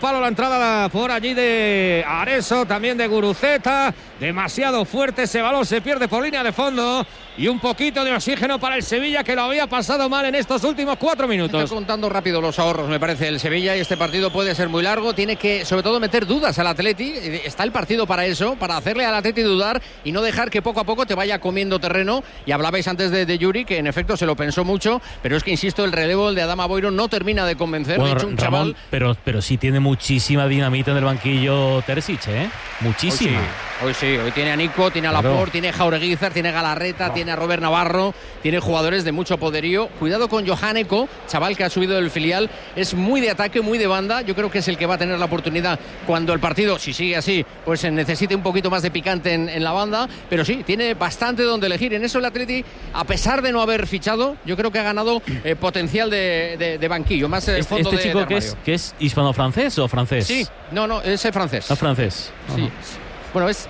palo la entrada por allí de Areso, también de Guruceta. Demasiado fuerte ese balón, se pierde por línea de fondo. Y un poquito de oxígeno para el Sevilla, que lo había pasado mal en estos últimos 4 minutos. Está contando rápido los ahorros, me parece, el Sevilla, y este partido puede ser muy largo. Tiene que, sobre todo, meter dudas al Atleti. Está el partido para eso, para hacerle al Atleti dudar y no dejar que poco a poco te vaya comiendo terreno. Y hablabais antes de Yuri, que en efecto se lo pensó mucho, pero es que, insisto, el relevo, el de Adama Boiro, no termina de convencer. Bueno, de hecho, un Ramón, chaval... pero sí tiene muchísima dinamita en el banquillo Terzic, ¿eh? Muchísima. Hoy tiene a Nico, tiene a Laporte, tiene a Jaureguizar, tiene a Galarreta, tiene a Robert Navarro, tiene jugadores de mucho poderío. Cuidado con Johaneko, chaval que ha subido del filial, es muy de ataque, muy de banda. Yo creo que es el que va a tener la oportunidad cuando el partido, si sigue así, pues necesite un poquito más de picante en la banda, pero sí, tiene bastante donde elegir. En eso el Atleti, a pesar de no haber fichado, yo creo que ha ganado potencial de banquillo, más fondo ¿Este chico que es hispano-francés o francés? Sí, no, es francés. Francés. Sí. Bueno, es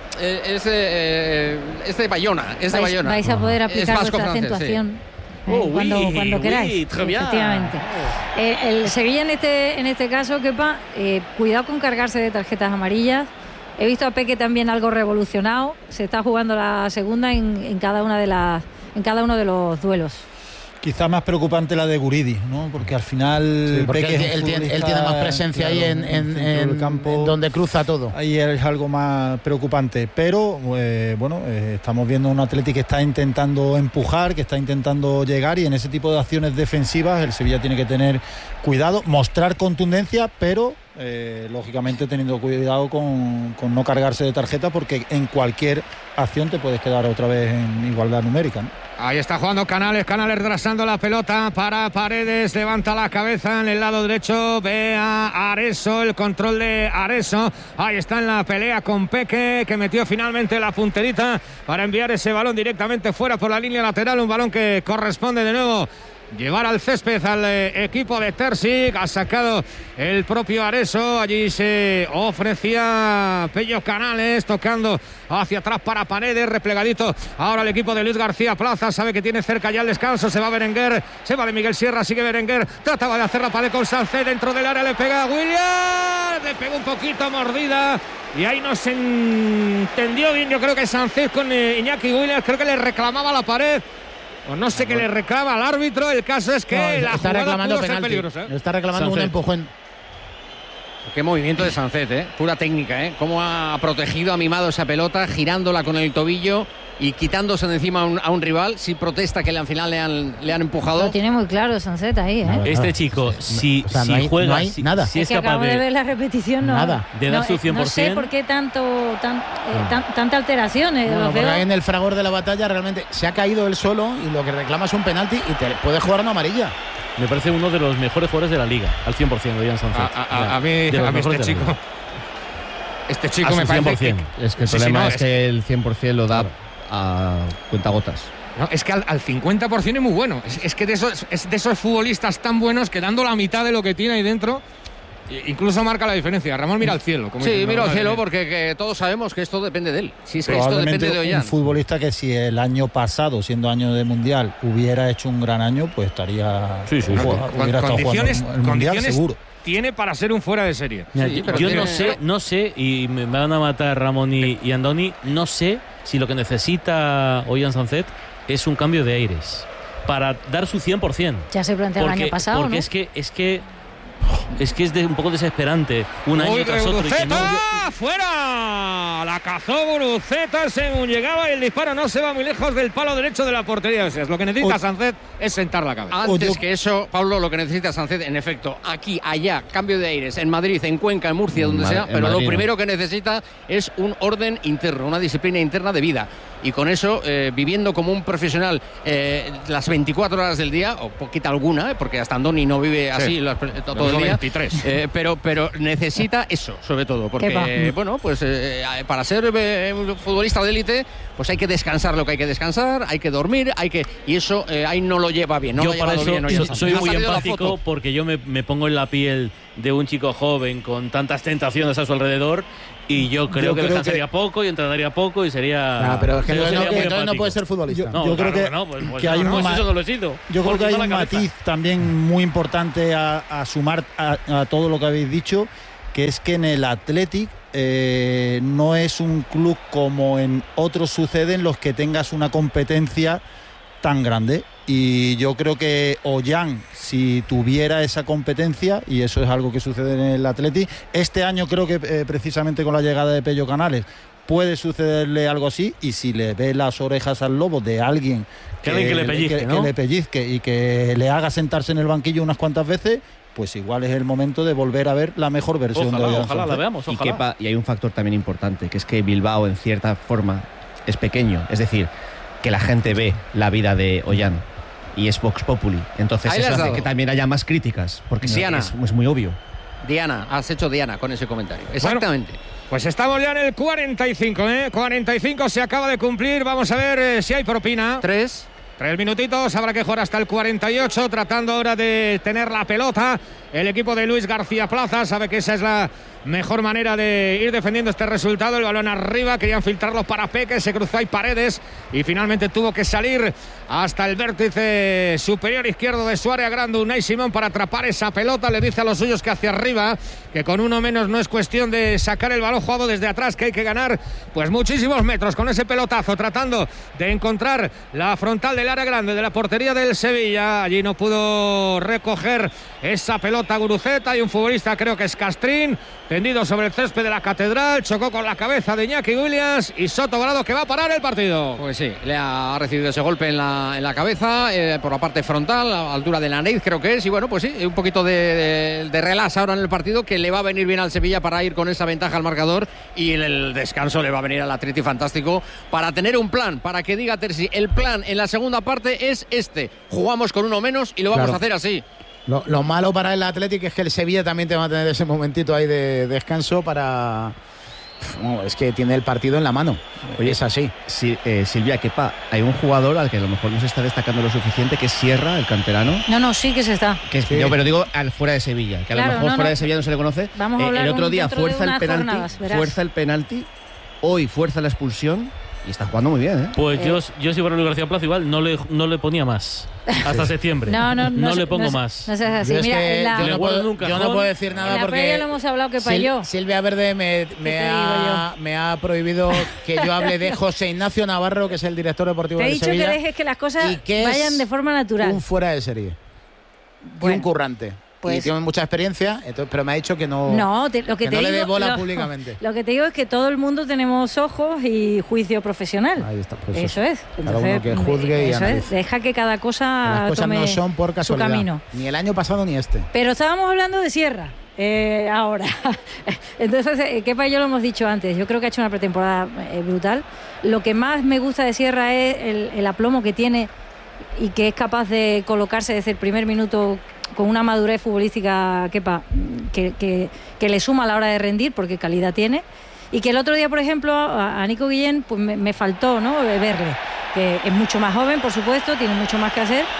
de Bayona. Vais a poder aplicar vuestra acentuación cuando queráis. Efectivamente. El Sevilla en este caso, Kepa, cuidado con cargarse de tarjetas amarillas. He visto a Peque también algo revolucionado. Se está jugando la segunda en cada uno de los duelos. Quizá más preocupante la de Guridi, ¿no? Porque al final porque él tiene más presencia, claro, ahí en el campo, donde cruza todo. Ahí es algo más preocupante. Pero estamos viendo un Atleti que está intentando empujar, que está intentando llegar, y en ese tipo de acciones defensivas el Sevilla tiene que tener cuidado, mostrar contundencia, pero lógicamente teniendo cuidado con no cargarse de tarjeta, porque en cualquier acción te puedes quedar otra vez en igualdad numérica, ¿no? Ahí está jugando Canales retrasando la pelota para Paredes, levanta la cabeza en el lado derecho, ve a Areso, el control de Areso, ahí está en la pelea con Peque, que metió finalmente la punterita para enviar ese balón directamente fuera por la línea lateral, un balón que corresponde de nuevo llevar al césped al equipo de Terzic. Ha sacado el propio Areso, allí se ofrecía Pello Canales, tocando hacia atrás para Paredes, replegadito ahora el equipo de Luis García Plaza, sabe que tiene cerca ya el descanso, se va Berenguer, se va de Miguel Sierra, sigue Berenguer, trataba de hacer la pared con Sánchez dentro del área, le pega a Williams, le pega un poquito mordida y ahí no se entendió bien, yo creo que Sánchez con Iñaki Williams, creo que le reclamaba la pared. O no sé qué le reclama al árbitro. El caso es que la está jugada reclamando pudo ser penalti. peligrosa, ¿eh? Está reclamando un empujón. Qué movimiento de Sánchez, pura técnica, cómo ha protegido, ha mimado esa pelota, girándola con el tobillo y quitándose de encima a un rival. Si protesta que al final le han empujado. Lo tiene muy claro Sánchez ahí, Este chico, si juega, no hay nada. Si es que capaz acabo de ver la repetición, de dar su 100%. No sé por qué tanta alteración. Porque ahí en el fragor de la batalla realmente se ha caído él solo y lo que reclama es un penalti y te puede jugar una amarilla. Me parece uno de los mejores jugadores de la liga, al 100%, Ian Sánchez. A mí este chico me parece que... Es que el problema es que el 100% lo da a cuentagotas. No, es que al 50% es muy bueno. Es que de esos futbolistas tan buenos que dando la mitad de lo que tiene ahí dentro, incluso marca la diferencia. Ramón mira al cielo. Mira al cielo porque todos sabemos que esto depende de él. Si es que esto depende de Ollán. Un futbolista que si el año pasado, siendo año de Mundial, hubiera hecho un gran año, pues estaría... Hubiera estado jugando el Mundial seguro. Tiene para ser un fuera de serie. Mira, yo no sé, y me van a matar Ramón y Andoni, no sé si lo que necesita Ollán Sánchez es un cambio de aires para dar su 100%. Ya se planteó el año pasado, porque ¿no? es que un poco desesperante un año tras otro y que no... ¡Fuera! La cazó Guruceta según llegaba y el disparo no se va muy lejos del palo derecho de la portería. O sea, lo que necesita Sánchez es sentar la cabeza. Antes que eso, Pablo, lo que necesita Sánchez, en efecto, aquí, allá, cambio de aires, en Madrid, en Cuenca, en Murcia, donde sea, pero Madrid, lo primero que necesita es un orden interno, una disciplina interna de vida. Y con eso, viviendo como un profesional las 24 horas del día, o poquita alguna, porque hasta Andoni no vive así todo el día. 23. Pero necesita eso, sobre todo, porque para ser futbolista de élite, pues hay que descansar lo que hay que descansar, hay que dormir, y eso ahí no lo lleva bien. Yo para eso soy muy empático, porque yo me pongo en la piel de un chico joven con tantas tentaciones a su alrededor. Y yo creo que descansaría poco y entrenaría poco y sería... pero es que entonces no puede ser futbolista. Yo creo que hay un matiz también muy importante a sumar a todo lo que habéis dicho, que es que en el Athletic no es un club como en otros sucede, en los que tengas una competencia tan grande. Y yo creo que Ollán, si tuviera esa competencia, y eso es algo que sucede en el Athletic, este año creo que precisamente con la llegada de Pello Canales puede sucederle algo así, y si le ve las orejas al lobo de alguien que le pellizque, ¿no? Que le pellizque y que le haga sentarse en el banquillo unas cuantas veces, pues igual es el momento de volver a ver la mejor versión de Ollán. Ojalá la veamos, ojalá. Y hay un factor también importante, que es que Bilbao en cierta forma es pequeño, es decir, que la gente ve la vida de Ollán y es Vox Populi, entonces eso hace que también haya más críticas, porque es muy obvio. Diana, has hecho Diana con ese comentario. Exactamente. Bueno, pues estamos ya en el 45, 45 se acaba de cumplir. Vamos a ver si hay propina. 3 minutitos, habrá que jugar hasta el 48, tratando ahora de tener la pelota. El equipo de Luis García Plaza sabe que esa es la mejor manera de ir defendiendo este resultado. El balón arriba, querían filtrarlo para Peque, se cruzó ahí Paredes y finalmente tuvo que salir hasta el vértice superior izquierdo de su área grande Unai Simón para atrapar esa pelota. Le dice a los suyos que hacia arriba, que con uno menos no es cuestión de sacar el balón jugado desde atrás, que hay que ganar pues muchísimos metros con ese pelotazo, tratando de encontrar la frontal del área grande de la portería del Sevilla. Allí no pudo recoger esa pelota Guruceta, y un futbolista, creo que es Castrín, tendido sobre el césped de la Catedral, chocó con la cabeza de Iñaki Williams, y Soto Grado, que va a parar el partido. Pues sí, le ha recibido ese golpe en la cabeza, por la parte frontal, a la altura de la nariz creo que es, y bueno, pues sí, un poquito de relax ahora en el partido, que le va a venir bien al Sevilla para ir con esa ventaja al marcador, y en el descanso le va a venir al Atleti fantástico para tener un plan, para que diga Terzi, el plan en la segunda parte es este, jugamos con uno menos y lo vamos a hacer así. Lo malo para el Athletic es que el Sevilla también te va a tener ese momentito ahí de descanso para... No, es que tiene el partido en la mano. Oye, es así. Silvia, Kepa, hay un jugador al que a lo mejor no se está destacando lo suficiente, que es Sierra, el canterano. No, sí que se está. Sí. Yo, pero digo al fuera de Sevilla, que a lo mejor fuera de Sevilla no se le conoce. Vamos a hablar el otro día fuerza el penalti, hoy fuerza la expulsión. Y está jugando muy bien, ¿eh? Pues yo si fuera Luis García Plaza igual no le ponía más. Hasta septiembre. No le pongo más. No seas así. Mira, yo no puedo decir nada porque ya lo hemos hablado que payó. Silvia Verde me ha prohibido que yo hable de José Ignacio Navarro, que es el director deportivo del Sevilla. Te he dicho que dejes que las cosas vayan de forma natural. Un fuera de serie. Bueno, y un currante. Pues, y tiene mucha experiencia, pero me ha dicho que no, lo que te digo, le dé bola públicamente. Lo que te digo es que todo el mundo tenemos ojos y juicio profesional. Ahí está, pues eso es. Cada uno que juzgue y analice. Deja que cada cosa las cosas tome no son por casualidad, su camino. Ni el año pasado ni este. Pero estábamos hablando de Sierra. Ahora. Entonces, Kepa y yo lo hemos dicho antes. Yo creo que ha hecho una pretemporada brutal. Lo que más me gusta de Sierra es el aplomo que tiene y que es capaz de colocarse desde el primer minuto con una madurez futbolística que le suma a la hora de rendir, porque calidad tiene, y que el otro día, por ejemplo, a Nico Guillén pues me faltó, ¿no?, verle, que es mucho más joven, por supuesto, tiene mucho más que hacer,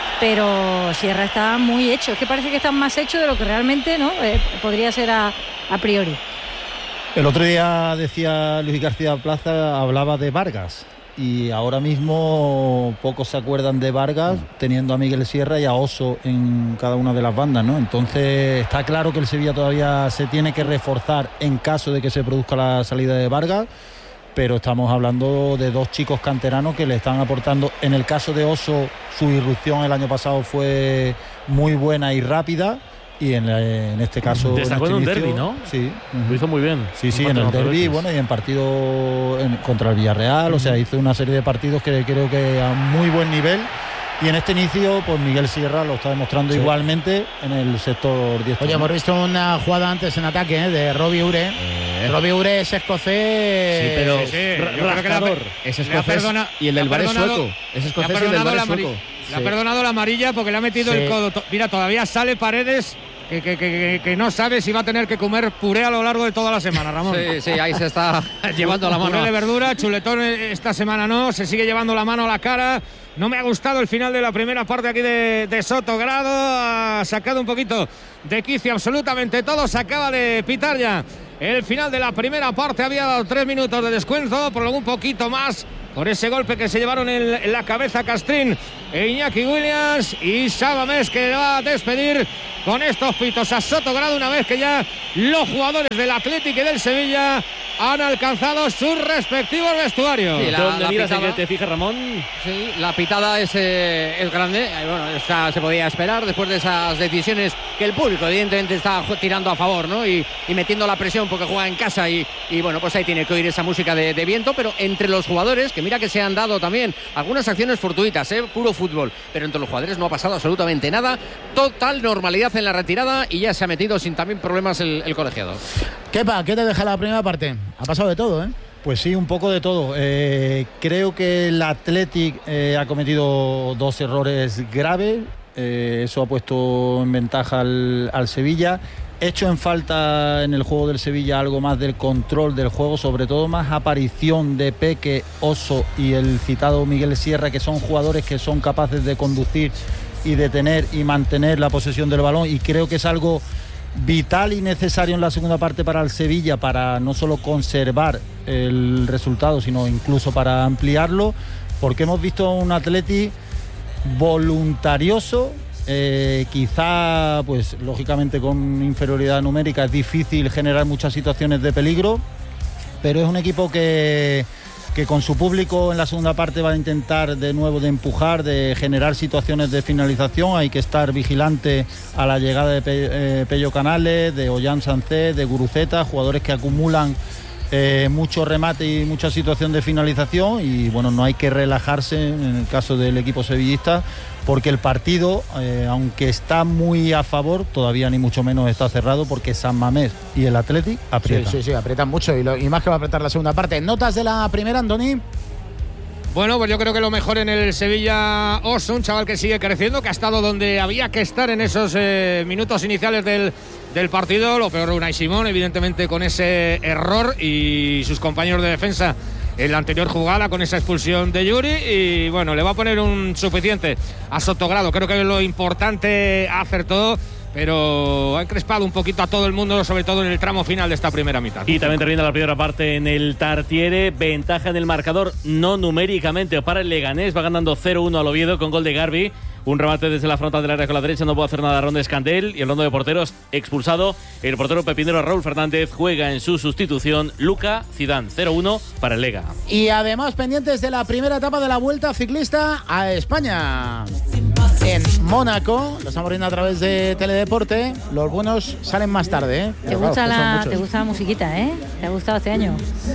pero Sierra está muy hecho, es que parece que está más hecho de lo que realmente, ¿no?, podría ser a priori. El otro día decía Luis García Plaza, hablaba de Vargas, y ahora mismo pocos se acuerdan de Vargas teniendo a Miguel Sierra y a Oso en cada una de las bandas, ¿no? Entonces está claro que el Sevilla todavía se tiene que reforzar en caso de que se produzca la salida de Vargas, pero estamos hablando de dos chicos canteranos que le están aportando. En el caso de Oso, su irrupción el año pasado fue muy buena y rápida, y en este caso destacó en un derbi, ¿no? Sí, lo hizo muy bien. Sí, en el derbi, bueno, y en partido contra el Villarreal, o sea, hizo una serie de partidos que creo que a muy buen nivel, y en este inicio pues Miguel Sierra lo está demostrando igualmente en el sector 10. Oye, hemos visto una jugada antes en ataque de Robbie Ure. Robbie Ure es escocés. Sí, pero rascador. Es escocés y el del bar es sueco. Es escocés y el del bar es sueco. Le ha perdonado la amarilla porque le ha metido el codo. Mira, todavía sale Paredes, que no sabe si va a tener que comer puré a lo largo de toda la semana, Ramón. Sí, ahí se está llevando la mano. Puré de verdura, chuletón esta semana no, se sigue llevando la mano a la cara. No me ha gustado el final de la primera parte aquí de Soto Grado. Ha sacado un poquito de quicio absolutamente todo. Se acaba de pitar ya el final de la primera parte. Había dado 3 minutos de descuento, por un poquito más por ese golpe que se llevaron en la cabeza Castrín e Iñaki Williams, y Sabamés, que va a despedir con estos pitos a Sotogrado una vez que ya los jugadores del Athletic y del Sevilla han alcanzado sus respectivos vestuarios. Sí, ¿dónde miras en que te fijas, Ramón? Sí, la pitada es grande. Bueno, esta se podía esperar después de esas decisiones que el público evidentemente está tirando a favor, ¿no? Y metiendo la presión porque juega en casa y bueno, pues ahí tiene que oír esa música de viento, pero entre los jugadores, que mira que se han dado también algunas acciones fortuitas, puro fútbol, pero entre los jugadores no ha pasado absolutamente nada, total normalidad en la retirada y ya se ha metido sin también problemas el colegiado. Kepa, ¿qué te deja la primera parte? Ha pasado de todo, ¿eh? Pues sí, un poco de todo. Creo que el Athletic ha cometido 2 errores graves. Eso ha puesto en ventaja al Sevilla. Hecho en falta en el juego del Sevilla algo más del control del juego, sobre todo más aparición de Peque, Oso y el citado Miguel Sierra, que son jugadores que son capaces de conducir y de tener y mantener la posesión del balón, y creo que es algo vital y necesario en la segunda parte para el Sevilla, para no solo conservar el resultado, sino incluso para ampliarlo, porque hemos visto un Atleti voluntarioso, quizá pues lógicamente con inferioridad numérica es difícil generar muchas situaciones de peligro, pero es un equipo que con su público en la segunda parte va a intentar de nuevo de empujar, de generar situaciones de finalización. Hay que estar vigilante a la llegada de Pello Canales, de Ollán Sancet, de Guruceta, jugadores que acumulan mucho remate y mucha situación de finalización, y bueno, no hay que relajarse en el caso del equipo sevillista, porque el partido, aunque está muy a favor, todavía ni mucho menos está cerrado, porque San Mamés y el Athletic aprietan. Sí, aprietan mucho, y más que va a apretar la segunda parte. ¿Notas de la primera, Andoni? Bueno, pues yo creo que lo mejor en el Sevilla, Oso, un chaval que sigue creciendo, que ha estado donde había que estar en esos minutos iniciales del partido. Lo peor Unai Simón, evidentemente, con ese error, y sus compañeros de defensa en la anterior jugada con esa expulsión de Yuri, y bueno, le va a poner un suficiente a Sotogrado. Creo que es lo importante, hacer todo, pero ha encrespado un poquito a todo el mundo, sobre todo en el tramo final de esta primera mitad. Y también termina la primera parte en el Tartiere, ventaja en el marcador, no numéricamente para el Leganés, va ganando 0-1 al Oviedo con gol de Garbi. Un remate desde la frontal del área con la derecha, no puede hacer nada Ron Escandel, y hablando de porteros, expulsado el portero pepinero Raúl Fernández, juega en su sustitución Luca Zidane. 0-1 para el Lega. Y además pendientes de la primera etapa de la Vuelta Ciclista a España en Mónaco. Lo estamos viendo a través de Teledeporte. Los buenos salen más tarde, ¿eh? Te gusta la musiquita, ¿eh? ¿Te ha gustado este año?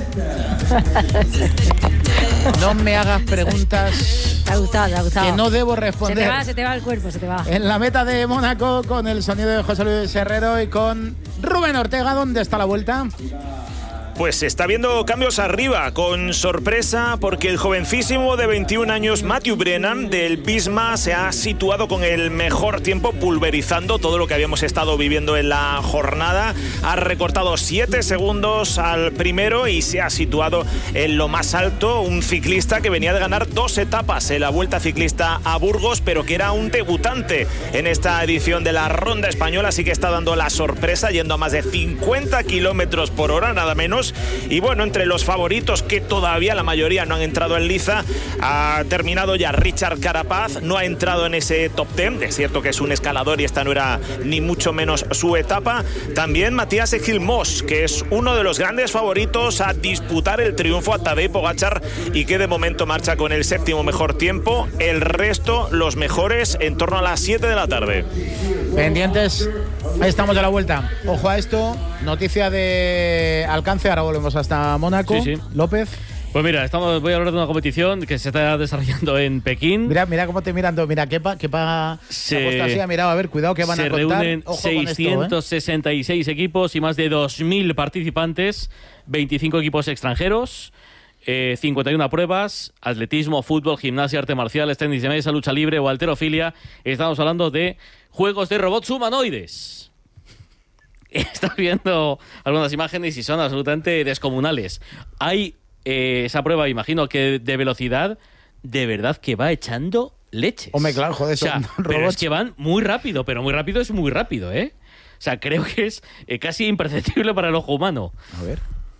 No me hagas preguntas. Te ha gustado. Que no debo responder. Se te va el cuerpo, se te va. En la meta de Mónaco, con el sonido de José Luis Herrero y con Rubén Ortega. ¿Dónde está la Vuelta? Pues se está viendo cambios arriba, con sorpresa, porque el jovencísimo de 21 años Matthew Brennan del Visma se ha situado con el mejor tiempo, pulverizando todo lo que habíamos estado viviendo en la jornada. Ha recortado 7 segundos al primero y se ha situado en lo más alto. Un ciclista que venía de ganar 2 etapas en la Vuelta Ciclista a Burgos, pero que era un debutante en esta edición de la Ronda Española, así que está dando la sorpresa, yendo a más de 50 kilómetros por hora, nada menos. Y bueno, entre los favoritos, que todavía la mayoría no han entrado en liza, ha terminado ya Richard Carapaz, no ha entrado en ese top 10, es cierto que es un escalador y esta no era ni mucho menos su etapa. También Matías Ejilmos, que es uno de los grandes favoritos a disputar el triunfo a Tadej Pogačar, y que de momento marcha con el 7º mejor tiempo. El resto, los mejores, en torno a las 7 de la tarde. Pendientes, ahí estamos de la Vuelta. Ojo a esto, noticia de alcance. Ahora volvemos hasta Mónaco. Sí. López. Pues mira, voy a hablar de una competición que se está desarrollando en Pekín. Mira cómo te mirando. Mira, Kepa se así, ha mirado, a ver, cuidado que van a contar. Se reúnen 666 equipos y más de 2.000 participantes, 25 equipos extranjeros, 51 pruebas, atletismo, fútbol, gimnasia, arte marcial, tenis de mesa, lucha libre o halterofilia. Estamos hablando de juegos de robots humanoides. Estás viendo algunas imágenes y son absolutamente descomunales. Hay esa prueba, imagino que de velocidad, de verdad que va echando leches. Hombre, claro, joder, o sea, pero es que van muy rápido, pero muy rápido es muy rápido, ¿eh? O sea, creo que es casi imperceptible para el ojo humano. A ver.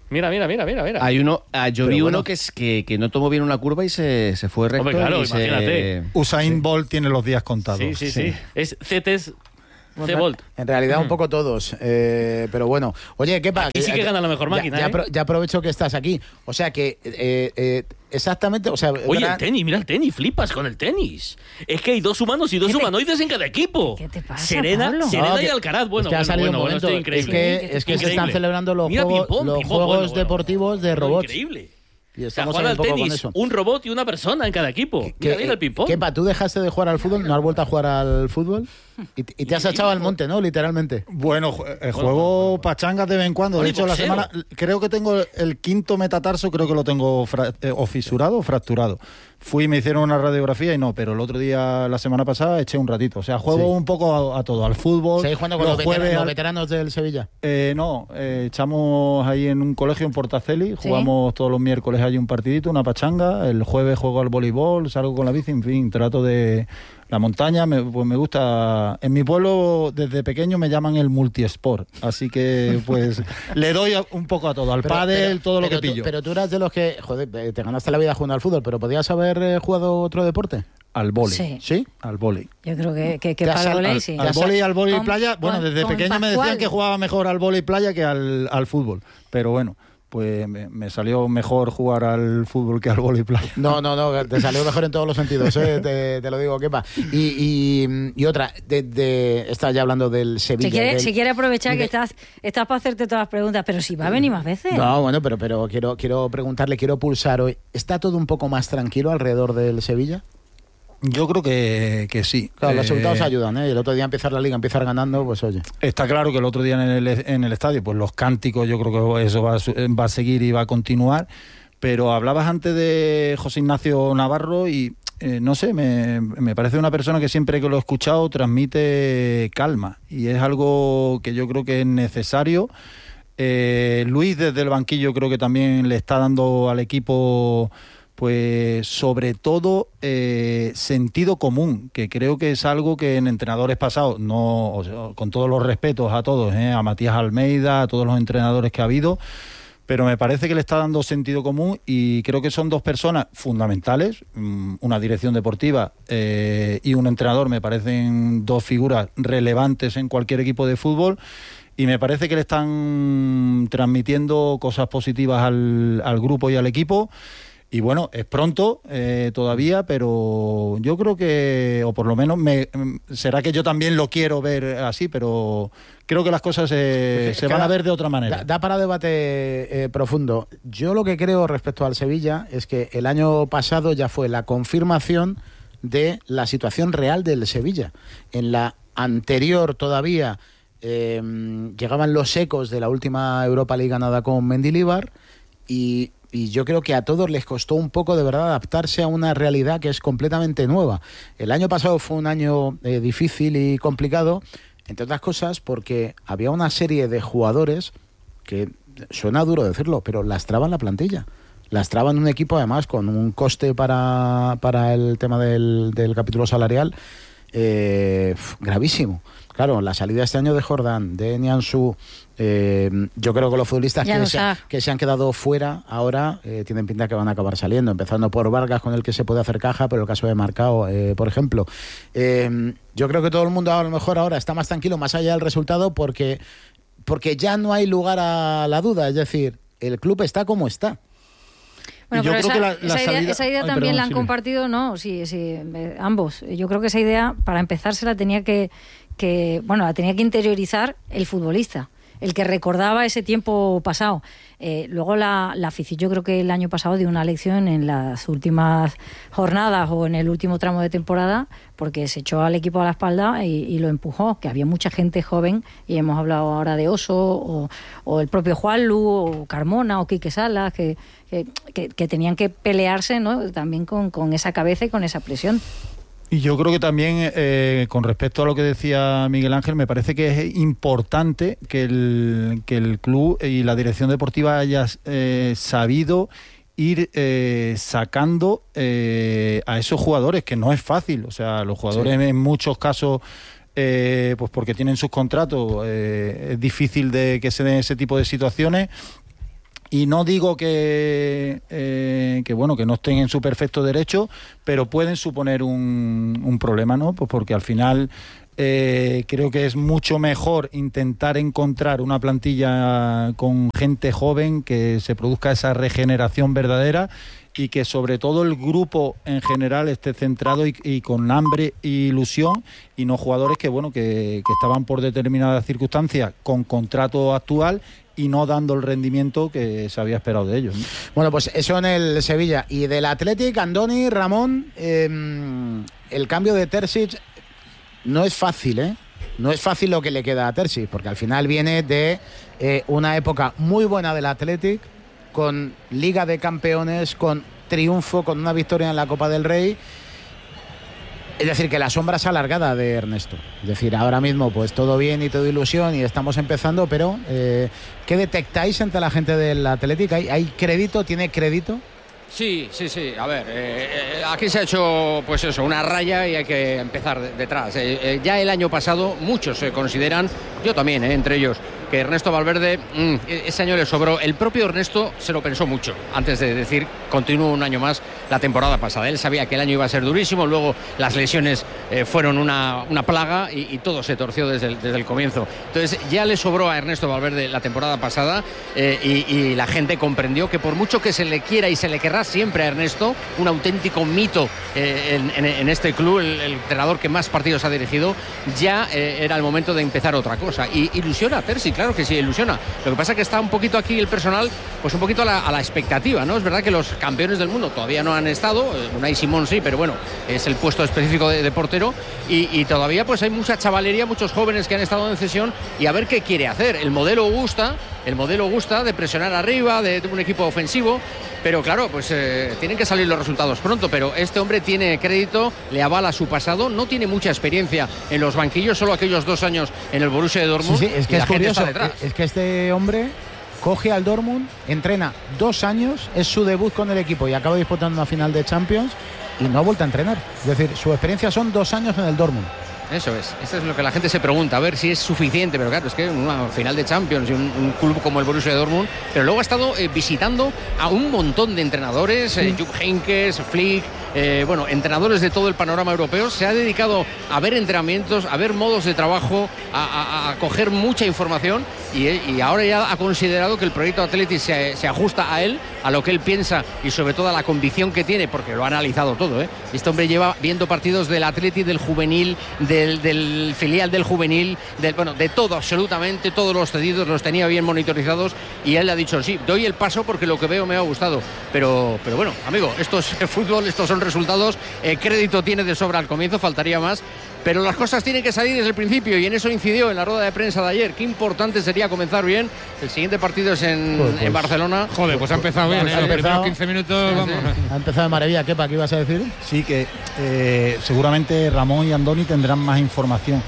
Mira. Hay uno, yo vi uno que no tomó bien una curva y se fue recto. Hombre, claro, imagínate. Usain Bolt tiene los días contados. Sí. Es CETES. Bueno, en realidad un poco todos, pero bueno. Oye, ¿qué pasa? Aquí sí que gana la mejor máquina. Ya aprovecho que estás aquí. O sea que exactamente, o sea... Oye, el tenis, mira el tenis, flipas con el tenis. Es que hay 2 humanos y 2 humanoides en cada equipo. ¿Qué te pasa, Serena y Alcaraz. Bueno, esto increíble. Es que se están celebrando los juegos deportivos de robots. Increíble. Y estamos jugar al tenis, un robot y una persona en cada equipo. Mira el ping-pong. ¿Qué, tú dejaste de jugar al fútbol? ¿No has vuelto a jugar al fútbol? Y te has echado al monte, ¿no? Literalmente. Bueno, juego pachangas de vez en cuando. De hecho, la semana creo que tengo el 5º metatarso, creo que lo tengo o fisurado o fracturado. Fui y me hicieron una radiografía y no, pero el otro día, la semana pasada, eché un ratito. O sea, juego un poco a todo, al fútbol. ¿Seguís jugando con los veteranos del Sevilla? No, echamos ahí en un colegio en Portaceli, jugamos todos los miércoles allí un partidito, una pachanga, el jueves juego al voleibol, salgo con la bici, en fin, trato de... La montaña, pues me gusta. En mi pueblo, desde pequeño, me llaman el multiesport. Así que, pues, le doy un poco a todo. Al pádel, todo lo que pillo. Pero tú eras de los que, joder, te ganaste la vida jugando al fútbol, pero ¿podías haber jugado otro deporte? Al vóley. ¿Sí? Al vóley. Yo creo que para el vóley, sí. Al vóley playa. Bueno, desde pequeño me decían que jugaba mejor al vóley playa que al fútbol. Pero bueno, pues me salió mejor jugar al fútbol que al vóley playa. No, te salió mejor en todos los sentidos, te lo digo, Kepa. Y otra, estás ya hablando del Sevilla. Si quiere aprovechar que estás para hacerte todas las preguntas, pero si va a venir más veces. No, bueno, pero quiero preguntarle, quiero pulsar hoy. ¿Está todo un poco más tranquilo alrededor del Sevilla? Yo creo que sí. Claro, los resultados ayudan, ¿eh? El otro día empezar la liga, empezar ganando, pues oye. Está claro que el otro día en el estadio, pues los cánticos, yo creo que eso va a seguir y va a continuar. Pero hablabas antes de José Ignacio Navarro y no sé, me parece una persona que siempre que lo he escuchado transmite calma. Y es algo que yo creo que es necesario. Luis desde el banquillo creo que también le está dando al equipo... pues sobre todo sentido común, que creo que es algo que en entrenadores pasados, no, o sea, con todos los respetos a todos, a Matías Almeida, a todos los entrenadores que ha habido, pero me parece que le está dando sentido común y creo que son 2 personas fundamentales, una dirección deportiva y un entrenador, me parecen 2 figuras relevantes en cualquier equipo de fútbol. Y me parece que le están transmitiendo cosas positivas al grupo y al equipo. Y bueno, es pronto todavía, pero yo creo que, o por lo menos será que yo también lo quiero ver así, pero creo que las cosas se van a ver de otra manera. Da para debate profundo. Yo lo que creo respecto al Sevilla es que el año pasado ya fue la confirmación de la situación real del Sevilla. En la anterior todavía llegaban los ecos de la última Europa League ganada con Mendilibar y yo creo que a todos les costó un poco de verdad adaptarse a una realidad que es completamente nueva. El año pasado fue un año difícil y complicado, entre otras cosas porque había una serie de jugadores que, suena duro decirlo, pero lastraban la plantilla. Lastraban un equipo además con un coste para el tema del capítulo salarial gravísimo. Claro, la salida este año de Jordán, de Nianzú, yo creo que los futbolistas que se han quedado fuera ahora tienen pinta que van a acabar saliendo, empezando por Vargas, con el que se puede hacer caja, pero el caso de Marcao, por ejemplo. Yo creo que todo el mundo a lo mejor ahora está más tranquilo, más allá del resultado, porque ya no hay lugar a la duda, es decir, el club está como está. Bueno, yo creo que esa idea también la han compartido, ¿no? Sí, ambos. Yo creo que esa idea, para empezar, la tenía que interiorizar el futbolista, el que recordaba ese tiempo pasado. Luego la afición, yo creo que el año pasado dio una lección en las últimas jornadas o en el último tramo de temporada, porque se echó al equipo a la espalda y lo empujó, que había mucha gente joven, y hemos hablado ahora de Oso, o el propio Juanlu, o Carmona, o Quique Salas, que tenían que pelearse, ¿no? También con esa cabeza y con esa presión. Y yo creo que también, con respecto a lo que decía Miguel Ángel, me parece que es importante que el club y la dirección deportiva haya sabido ir sacando a esos jugadores, que no es fácil. O sea, los jugadores en muchos casos, pues porque tienen sus contratos, es difícil de que se den ese tipo de situaciones. Y no digo que bueno, que no estén en su perfecto derecho, pero pueden suponer un problema, ¿no? Pues porque al final creo que es mucho mejor intentar encontrar una plantilla con gente joven, que se produzca esa regeneración verdadera y que sobre todo el grupo en general esté centrado y con hambre e ilusión, y no jugadores que estaban por determinadas circunstancias con contrato actual y no dando el rendimiento que se había esperado de ellos, ¿no? Bueno, pues eso en el Sevilla. Y del Athletic, Andoni, Ramón, el cambio de Terzic no es fácil, ¿eh? No es fácil lo que le queda a Terzic, porque al final viene de una época muy buena del Athletic, con Liga de Campeones, con triunfo, con una victoria en la Copa del Rey. Es decir, que la sombra es alargada de Ernesto. Es decir, ahora mismo pues todo bien y todo ilusión y estamos empezando, pero ¿qué detectáis entre la gente del Athletic? ¿Hay crédito? ¿Tiene crédito? Sí. A ver, aquí se ha hecho pues eso, una raya, y hay que empezar detrás. Ya el año pasado muchos se consideran, yo también, entre ellos, que Ernesto Valverde ese año le sobró. El propio Ernesto se lo pensó mucho antes de decir continúo un año más la temporada pasada. Él sabía que el año iba a ser durísimo, luego las lesiones fueron una plaga y todo se torció desde el comienzo. Entonces ya le sobró a Ernesto Valverde la temporada pasada, y la gente comprendió que por mucho que se le quiera y se le querrá siempre a Ernesto, un auténtico mito en este club, el entrenador que más partidos ha dirigido, ya era el momento de empezar otra cosa. Y ilusiona a Terzic, claro que sí, ilusiona. Lo que pasa es que está un poquito aquí el personal, pues un poquito a la expectativa, ¿no? Es verdad que los campeones del mundo todavía no han estado, Unai Simón sí, pero bueno, es el puesto específico de portero, y todavía pues hay mucha chavalería, muchos jóvenes que han estado en cesión, y a ver qué quiere hacer. El modelo gusta de presionar arriba, de un equipo ofensivo, pero claro, pues tienen que salir los resultados pronto. Pero este hombre tiene crédito, le avala su pasado, no tiene mucha experiencia en los banquillos, solo aquellos 2 años en el Borussia de Dortmund. Sí, es que es curioso, es que este hombre coge al Dortmund, entrena 2 años, es su debut con el equipo y acaba disputando una final de Champions y no ha vuelto a entrenar. Es decir, su experiencia son 2 años en el Dortmund. Eso es lo que la gente se pregunta, a ver si es suficiente, pero claro, es que una final de Champions y un club como el Borussia Dortmund, pero luego ha estado visitando a un montón de entrenadores, Jupp Heynckes, Flick, entrenadores de todo el panorama europeo. Se ha dedicado a ver entrenamientos, a ver modos de trabajo, a coger mucha información, y ahora ya ha considerado que el proyecto Athletic se ajusta a él, a lo que él piensa y sobre todo a la convicción que tiene, porque lo ha analizado todo, ¿eh? Este hombre lleva viendo partidos del Athletic, del juvenil, del filial del juvenil, de todo, absolutamente todos los cedidos los tenía bien monitorizados, y él le ha dicho sí, doy el paso porque lo que veo me ha gustado, pero bueno, amigo, esto es fútbol, estos son resultados, crédito tiene de sobra al comienzo, faltaría más, pero las cosas tienen que salir desde el principio, y en eso incidió en la rueda de prensa de ayer. Qué importante sería comenzar bien. El siguiente partido es en Barcelona. Joder, pues ha empezado bien, los primeros 15 minutos, vamos. Ha empezado de maravilla. ¿Qué ibas a decir? Sí, que seguramente Ramón y Andoni tendrán más información,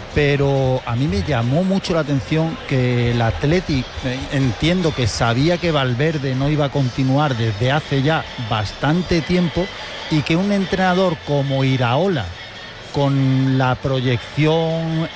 pero a mí me llamó mucho la atención que el Athletic, entiendo que sabía que Valverde no iba a continuar desde hace ya bastante tiempo, y que un entrenador como Iraola, con la proyección,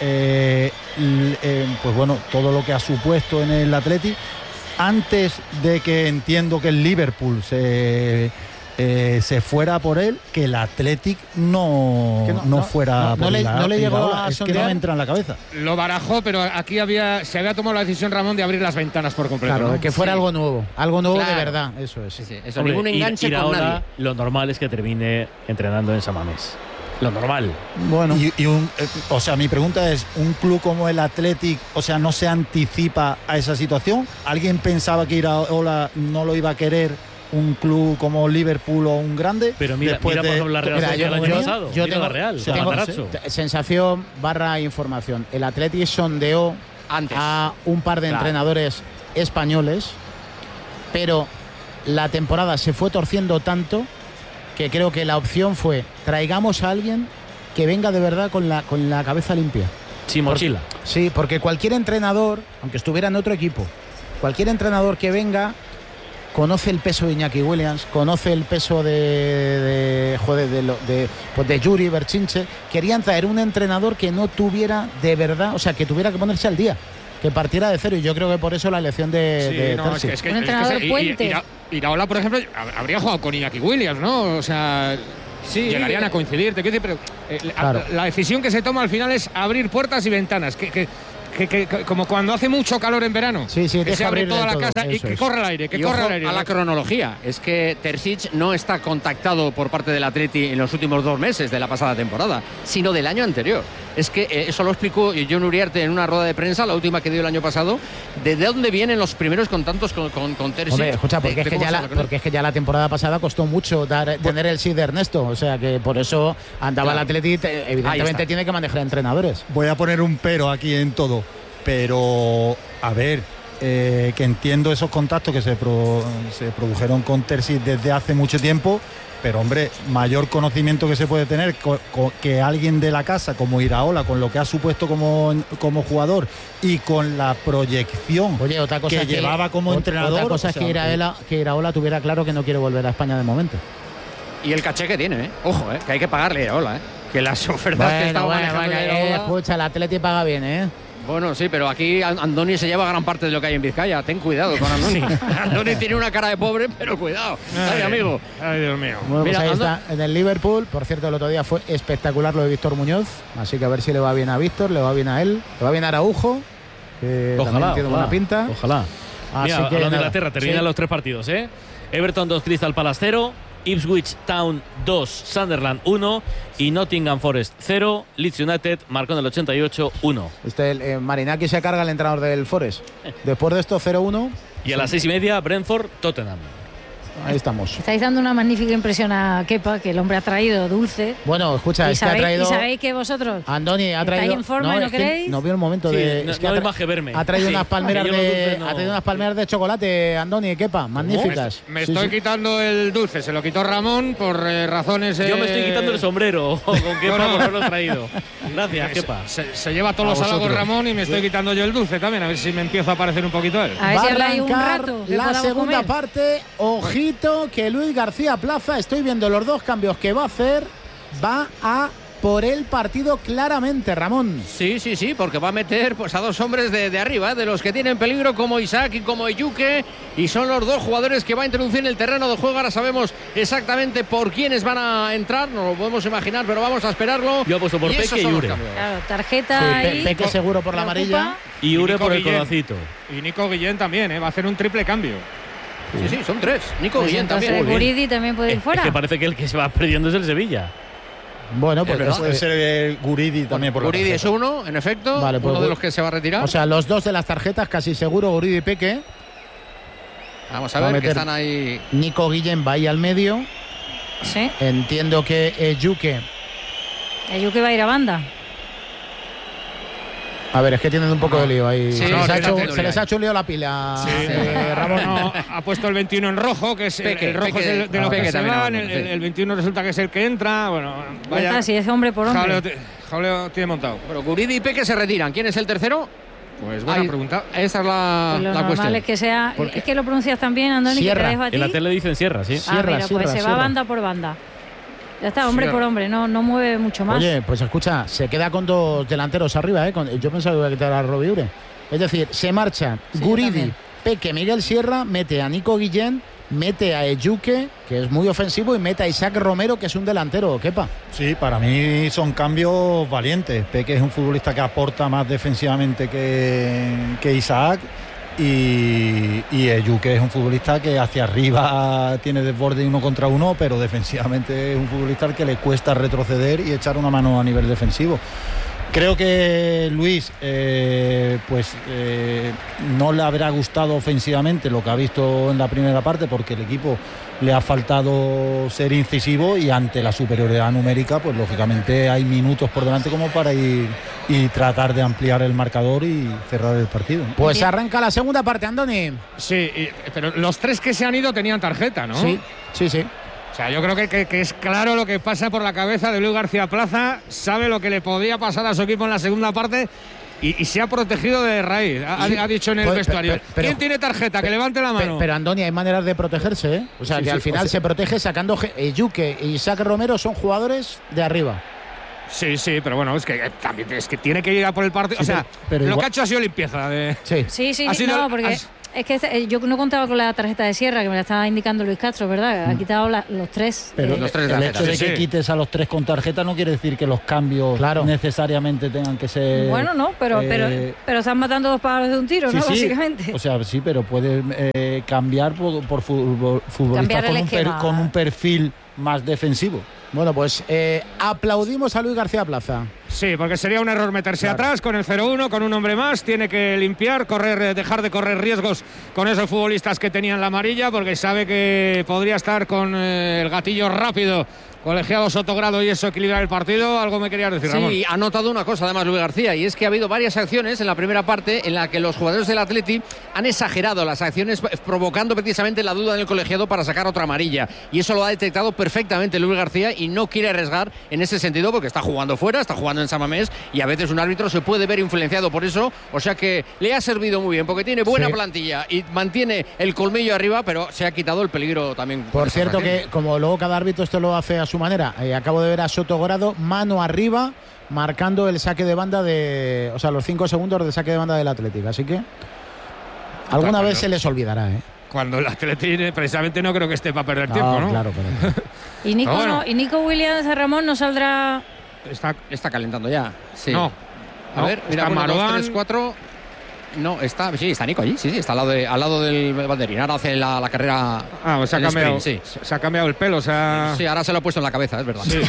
todo lo que ha supuesto en el Athletic, antes de que entiendo que el Liverpool se fuera por él, que el Athletic no fuera por él. No le llegó a es que no me entra en la cabeza. Lo barajó, pero aquí se había tomado la decisión, Ramón, de abrir las ventanas por completo. Claro, ¿no? que fuera algo nuevo claro. De verdad. Eso es. Sí. Eso, ningún enganche con nadie. Lo normal es que termine entrenando en San Mamés. Lo normal. Bueno, mi pregunta es, ¿un club como el Athletic, no se anticipa a esa situación? ¿Alguien pensaba que Iraola no lo iba a querer un club como Liverpool o un grande? Pero mira por ejemplo la Real el año pasado. Yo tengo la Real. Sensación / información. El Athletic sondeó antes a un par de entrenadores españoles, pero la temporada se fue torciendo tanto que creo que la opción fue: traigamos a alguien que venga de verdad con la cabeza limpia. Sin mochila. Porque cualquier entrenador, aunque estuviera en otro equipo, cualquier entrenador que venga conoce el peso de Iñaki Williams, conoce el peso de Yuri Berchinche. Querían traer un entrenador que no tuviera de verdad, que tuviera que ponerse al día. que partiera de cero, y yo creo que por eso la elección de Terzic. Un entrenador puente. Iraola, por ejemplo, habría jugado con Iñaki Williams, ¿no? O sea, sí, llegarían a coincidir, te quiero decir, pero claro, la decisión que se toma al final es abrir puertas y ventanas, que como cuando hace mucho calor en verano, que se abre toda la casa y que corre el aire, a la cronología, es que Terzic no está contactado por parte del Atleti en los últimos 2 meses de la pasada temporada, sino del año anterior. Es que eso lo explicó Jon Uriarte en una rueda de prensa, la última que dio el año pasado, de dónde vienen los primeros contactos con Terzic. Hombre, escucha, porque es que ya la temporada pasada costó mucho tener el sí de Ernesto, o sea que por eso andaba el Atleti, evidentemente tiene que manejar entrenadores. Voy a poner un pero aquí en todo, pero a ver, que entiendo esos contactos que se produjeron con Terzic desde hace mucho tiempo, pero hombre, mayor conocimiento que se puede tener que alguien de la casa como Iraola, con lo que ha supuesto como jugador y con la proyección otra cosa que llevaba como entrenador. Otra cosa es que Iraola tuviera claro que no quiere volver a España de momento. Y el caché que tiene, ojo, que hay que pagarle a Iraola, que las ofertas que estaba manejando Iraola... Escucha, el Atleti paga bien, Bueno, sí, pero aquí Andoni se lleva gran parte de lo que hay en Vizcaya. Ten cuidado con Andoni. Andoni tiene una cara de pobre, pero cuidado. Ay, amigo. Ay, Dios mío. Bueno, pues ahí está, en el Liverpool. Por cierto, el otro día fue espectacular lo de Víctor Muñoz. Así que a ver si le va bien a Víctor, le va bien a él, le va bien a Araujo, que también tiene buena pinta. Ojalá. Así Mira, que hablando de Inglaterra, terminan los 3 partidos, Everton 2, Crystal Palace 0, Ipswich Town 2, Sunderland 1 y Nottingham Forest 0. Leeds United marcó en el 88 1. Marinaki se carga el entrenador del Forest. Después de esto 0-1. Y a las 6:30 Brentford Tottenham. Ahí estamos. Estáis dando una magnífica impresión a Kepa, que el hombre ha traído dulce. Bueno, escucha, es que ha traído... ¿Y sabéis que vosotros Andoni ha traído... ¿estáis en forma no queréis? No veo el momento de... No, es que no hay más que verme. Ha traído unas palmeras ha traído unas palmeras de chocolate, Andoni, Kepa, magníficas. Me estoy quitando el dulce, se lo quitó Ramón por razones... Yo me estoy quitando el sombrero con Kepa por haberlo traído. Gracias, Kepa. Se lleva todos los halagos Ramón y me estoy quitando yo el dulce también, a ver si me empiezo a parecer un poquito él. A ver si arranca un rato. La segunda parte, ojito, que Luis García Plaza, estoy viendo los 2 cambios que va a hacer, va a por el partido claramente, Ramón. Sí, porque va a meter pues a 2 hombres de arriba, de los que tienen peligro, como Isaac y como Ejuke, y son los 2 jugadores que va a introducir en el terreno de juego. Ahora sabemos exactamente por quiénes van a entrar, no lo podemos imaginar, pero vamos a esperarlo. Yo apuesto por Peque y Ure. Claro, tarjeta y Peque seguro por la amarilla y Ure por el codacito. Y Nico Guillén también, va a hacer un triple cambio. Sí, son 3. Nico Guillén también. Guridi también puede ir fuera. Es que parece que el que se va perdiendo es el Sevilla. Bueno, pues puede ser Guridi también. Por Guridi es uno, en efecto, vale, pues uno de los que se va a retirar. O sea, los 2 de las tarjetas casi seguro, Guridi y Peque. Vamos a ver que están ahí. Nico Guillén va ahí al medio. Sí. Entiendo que Ejuke va a ir a banda. A ver, es que tienen un poco de lío ahí. Sí, se les ha hecho un lío la pila. Ramón ha puesto el 21 en rojo, que es el rojo es de los que se van. El 21 resulta que es el que entra. Bueno, vaya. Si es hombre por hombre. Jaleo tiene montado. Bueno, Guridi y Peque se retiran. ¿Quién es el tercero? Pues buena pregunta. Esa es la cuestión. Es que sea. Es que lo pronuncias tan bien, Andoni, que te dejo a ti. En la tele dicen Sierra, sí. Sierra, pues se va banda por banda. Ya está, hombre por hombre, no mueve mucho más. Oye, pues escucha, se queda con 2 delanteros arriba, yo pensaba que iba a quitar a Robbie Ure. Es decir, se marcha Guridi, Peque, Miguel Sierra, mete a Nico Guillén, mete a Ejuke, que es muy ofensivo, y mete a Isaac Romero, que es un delantero, Kepa. Sí, para mí son cambios valientes. Peque es un futbolista que aporta más defensivamente que Isaac. Y Ejuke es un futbolista que hacia arriba tiene desborde 1 contra 1, pero defensivamente es un futbolista al que le cuesta retroceder y echar una mano a nivel defensivo. Creo que Luis no le habrá gustado ofensivamente lo que ha visto en la primera parte, porque el equipo le ha faltado ser incisivo, y ante la superioridad numérica pues lógicamente hay minutos por delante como para ir y tratar de ampliar el marcador y cerrar el partido. Pues arranca la segunda parte, Andoni. Sí, pero los 3 que se han ido tenían tarjeta, ¿no? Sí. O sea, yo creo que es claro lo que pasa por la cabeza de Luis García Plaza, sabe lo que le podía pasar a su equipo en la segunda parte y se ha protegido de raíz. Ha dicho en el vestuario. ¿Quién tiene tarjeta? Que levante la mano. Pero Andoni, hay maneras de protegerse, ¿eh? O sea, que al final se protege sacando Ejuke y Isaac Romero, son jugadores de arriba. Sí, pero bueno, es que también es que tiene que ir a por el partido. Sí, o sea, pero lo igual... que ha hecho ha sido limpieza. Sí, no, porque... Es que yo no contaba con la tarjeta de Sierra, que me la estaba indicando Luis Castro, ¿verdad? Ha quitado los 3. Pero los 3 de el hecho de que quites a los 3 con tarjeta no quiere decir que los cambios necesariamente tengan que ser... Bueno, no, pero están matando 2 pájaros de un tiro, ¿no? Básicamente. O sea, sí, pero puede cambiar por futbolistas con un perfil más defensivo. Bueno, pues aplaudimos a Luis García Plaza. Sí, porque sería un error meterse atrás con el 0-1, con un hombre más. Tiene que limpiar, dejar de correr riesgos con esos futbolistas que tenían la amarilla, porque sabe que podría estar con el gatillo rápido. Colegiado Sotogrado y eso equilibrar el partido. Algo me querías decir, Ramón. Sí, ha notado una cosa además Luis García, y es que ha habido varias acciones en la primera parte en la que los jugadores del Atleti han exagerado las acciones, provocando precisamente la duda en el colegiado para sacar otra amarilla, y eso lo ha detectado perfectamente Luis García y no quiere arriesgar en ese sentido, porque está jugando fuera, está jugando en San Mamés, y a veces un árbitro se puede ver influenciado por eso. O sea que le ha servido muy bien, porque tiene buena plantilla y mantiene el colmillo arriba, pero se ha quitado el peligro también. Por cierto, que como luego cada árbitro esto lo hace a su manera, acabo de ver a Sotogrado mano arriba marcando el saque de banda los 5 segundos de saque de banda del Atlético, así que alguna vez se les olvidará, Cuando el Atlético precisamente no creo que esté para perder tiempo, ¿no? Claro. Y Nico Williams, Ramón, no saldrá. Está calentando ya. Sí. No. A ver, mira, 1, 2, 3, 4. No, está Nico allí, sí, está al lado del banderín. Ahora hace la carrera. Se ha cambiado. Se ha cambiado el pelo, Sí, ahora se lo ha puesto en la cabeza, es verdad. Sí.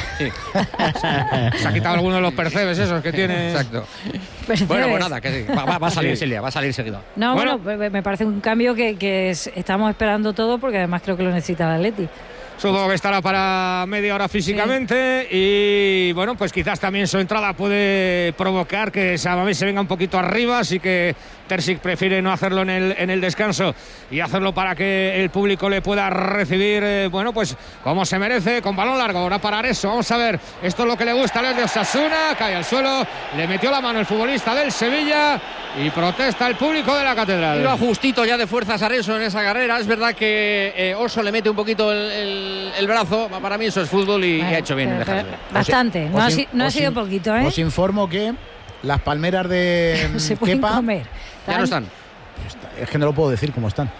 Se ha quitado alguno de los percebes esos que tiene. Exacto. Bueno, pues nada, que va a salir, Silvia, va a salir seguido. No, bueno, me parece un cambio que estamos esperando todo, porque además creo que lo necesita el Atleti. Supongo que estará para media hora físicamente, y bueno, pues quizás también su entrada puede provocar que San Mamés se venga un poquito arriba, así que Terzic prefiere no hacerlo en el descanso y hacerlo para que el público le pueda recibir, pues como se merece, con balón largo. Ahora para Areso, vamos a ver, esto es lo que le gusta al de Osasuna, cae al suelo, le metió la mano el futbolista del Sevilla y protesta el público de la Catedral. Iba justito ya de fuerzas Areso en esa carrera. Es verdad que Oso le mete un poquito el brazo. Para mí eso es fútbol y ha hecho bien en dejarlo. Bastante, no ha sido poquito, Os informo que las palmeras de se pueden comer. Ya no están. Es que no lo puedo decir cómo están.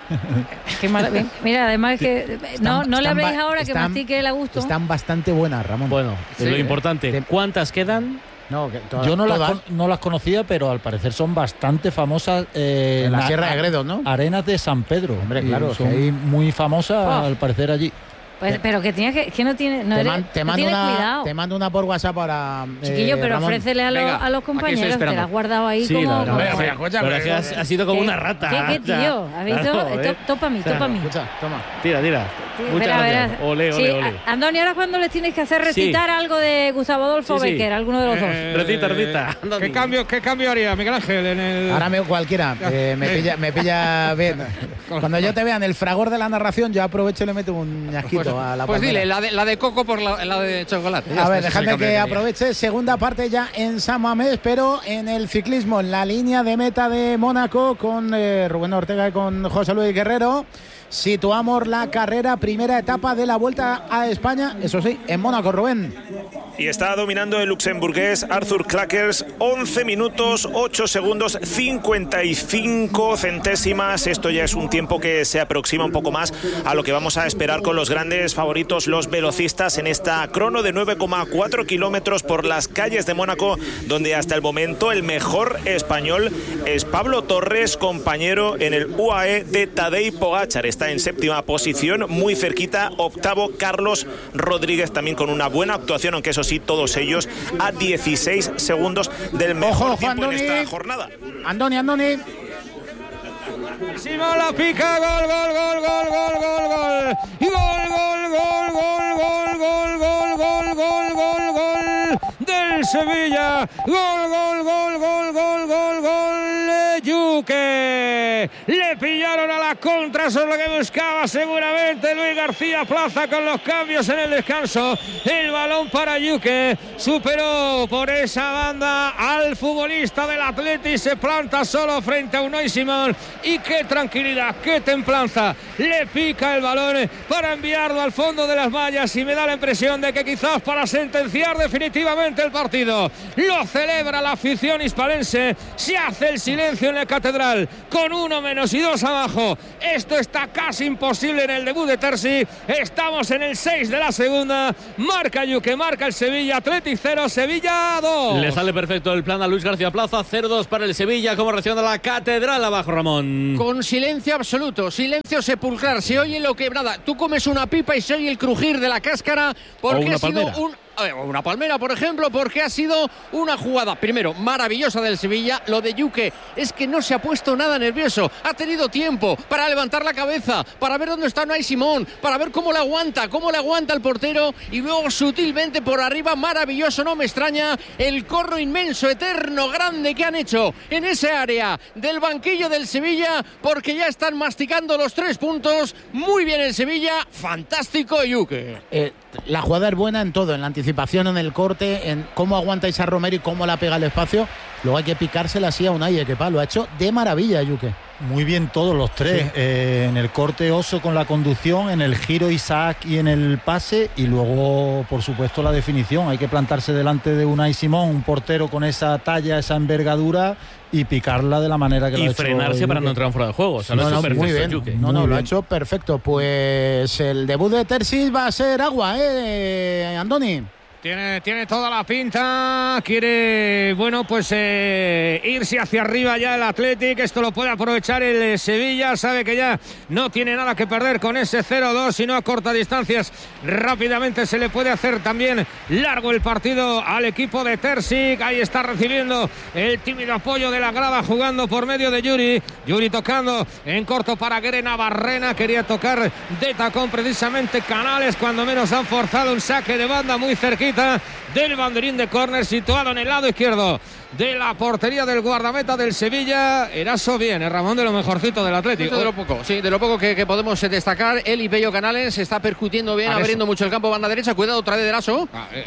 Mira, además que no le habléis ahora, que mastique el a gusto. Están bastante buenas, Ramón. Bueno, lo importante, ¿cuántas quedan? Yo no las conocía, pero al parecer son bastante famosas en la Sierra de Gredos, ¿no? Arenas de San Pedro. Hombre, claro, son muy famosas al parecer allí. Pues, pero que no tiene. Te mando una por WhatsApp para. Chiquillo, pero Ramón, ofrécele a los compañeros, te la has guardado ahí como. Pero es que ha sido como una rata. ¿Qué tío? ¿Has visto? Topa a mí. Escucha, toma. Tira. Muchas gracias. Ole. Andoni, ahora cuando les tienes que hacer recitar algo de Gustavo Adolfo Becker, alguno de los dos. Recita. ¿Qué cambio haría Miguel Ángel? Ahora cualquiera. Me pilla bien. Cuando yo te vea en el fragor de la narración, yo aprovecho y le meto un ñasquito. Pues dile, la de coco por la de chocolate. A ver, dejadme que aproveche. Segunda parte ya en San Mamés, pero en el ciclismo, en la línea de meta de Mónaco, con Rubén Ortega y con José Luis Guerrero. Situamos la carrera, primera etapa de la Vuelta a España, eso sí, en Mónaco, Rubén. Y está dominando el luxemburgués Arthur Clackers, 11 minutos, 8 segundos, 55 centésimas. Esto ya es un tiempo que se aproxima un poco más a lo que vamos a esperar con los grandes favoritos, los velocistas, en esta crono de 9,4 kilómetros por las calles de Mónaco, donde hasta el momento el mejor español es Pablo Torres, compañero en el UAE de Tadej Pogačar. Está en séptima posición, muy cerquita, octavo Carlos Rodríguez, también con una buena actuación, aunque eso sí, todos ellos a 16 segundos del mejor tiempo en esta jornada. Andoni. Simón la pica, gol. Y gol del Sevilla. Gol. Yuque. Yuque. Le pillaron a la contra, eso es lo que buscaba seguramente Luis García Plaza con los cambios en el descanso. El balón para Yuque, superó por esa banda al futbolista del Atleti, se planta solo frente a Unai Simón y qué tranquilidad, qué templanza. Le pica el balón para enviarlo al fondo de las mallas y me da la impresión de que quizás para sentenciar definitivamente el partido. Lo celebra la afición hispalense, se hace el silencio en la Catedral con 1 menos y 2 abajo. Esto está casi imposible en el debut de Terzi. Estamos en el 6 de la segunda. Marca Yuque, marca el Sevilla. Athletic 0, Sevilla 2. Le sale perfecto el plan a Luis García Plaza. 0-2 para el Sevilla. Como reacciona la Catedral abajo, Ramón. Con silencio absoluto, silencio sepulcral. Se oye lo que nada. Tú comes una pipa y se oye el crujir de la cáscara porque ha sido una palmera, por ejemplo, porque ha sido una jugada, primero, maravillosa del Sevilla. Lo de Yuque es que no se ha puesto nada nervioso, ha tenido tiempo para levantar la cabeza, para ver dónde está Unai Simón, para ver cómo le aguanta el portero, y luego sutilmente por arriba, maravilloso, no me extraña, el corro inmenso, eterno, grande que han hecho en ese área del banquillo del Sevilla, porque ya están masticando los 3 puntos. Muy bien el Sevilla, fantástico Yuque. La jugada es buena en todo, en la anticipación, en el corte, en cómo aguanta Isa Romero y cómo la pega al espacio. Luego hay que picársela así a Unai, que lo ha hecho de maravilla, Yuque. Muy bien todos los tres, sí. En el corte Oso con la conducción, en el giro Isaac y en el pase, y luego por supuesto la definición. Hay que plantarse delante de Unai Simón, un portero con esa talla, esa envergadura, y picarla de la manera que lo ha hecho. Y frenarse para no entrar fuera de juego. O sea, lo ha hecho perfecto, muy bien. Yuque. Lo ha hecho perfecto. Pues el debut de Terzi va a ser agua, Andoni. Tiene toda la pinta, quiere, irse hacia arriba ya el Athletic. Esto lo puede aprovechar el Sevilla, sabe que ya no tiene nada que perder con ese 0-2, sino a cortas distancias rápidamente se le puede hacer también largo el partido al equipo de Terzi. Ahí está recibiendo el tímido apoyo de la grada, jugando por medio de Yuri tocando en corto para Grena Barrena, quería tocar de tacón precisamente Canales, cuando menos han forzado un saque de banda muy cerquita del banderín de córner, situado en el lado izquierdo de la portería del guardameta del Sevilla. Eraso bien, Ramón, de lo mejorcito del Atlético. De lo poco que podemos destacar. El y Pello Canales se está percutiendo bien, abriendo mucho el campo, banda derecha. Cuidado otra vez de Eraso.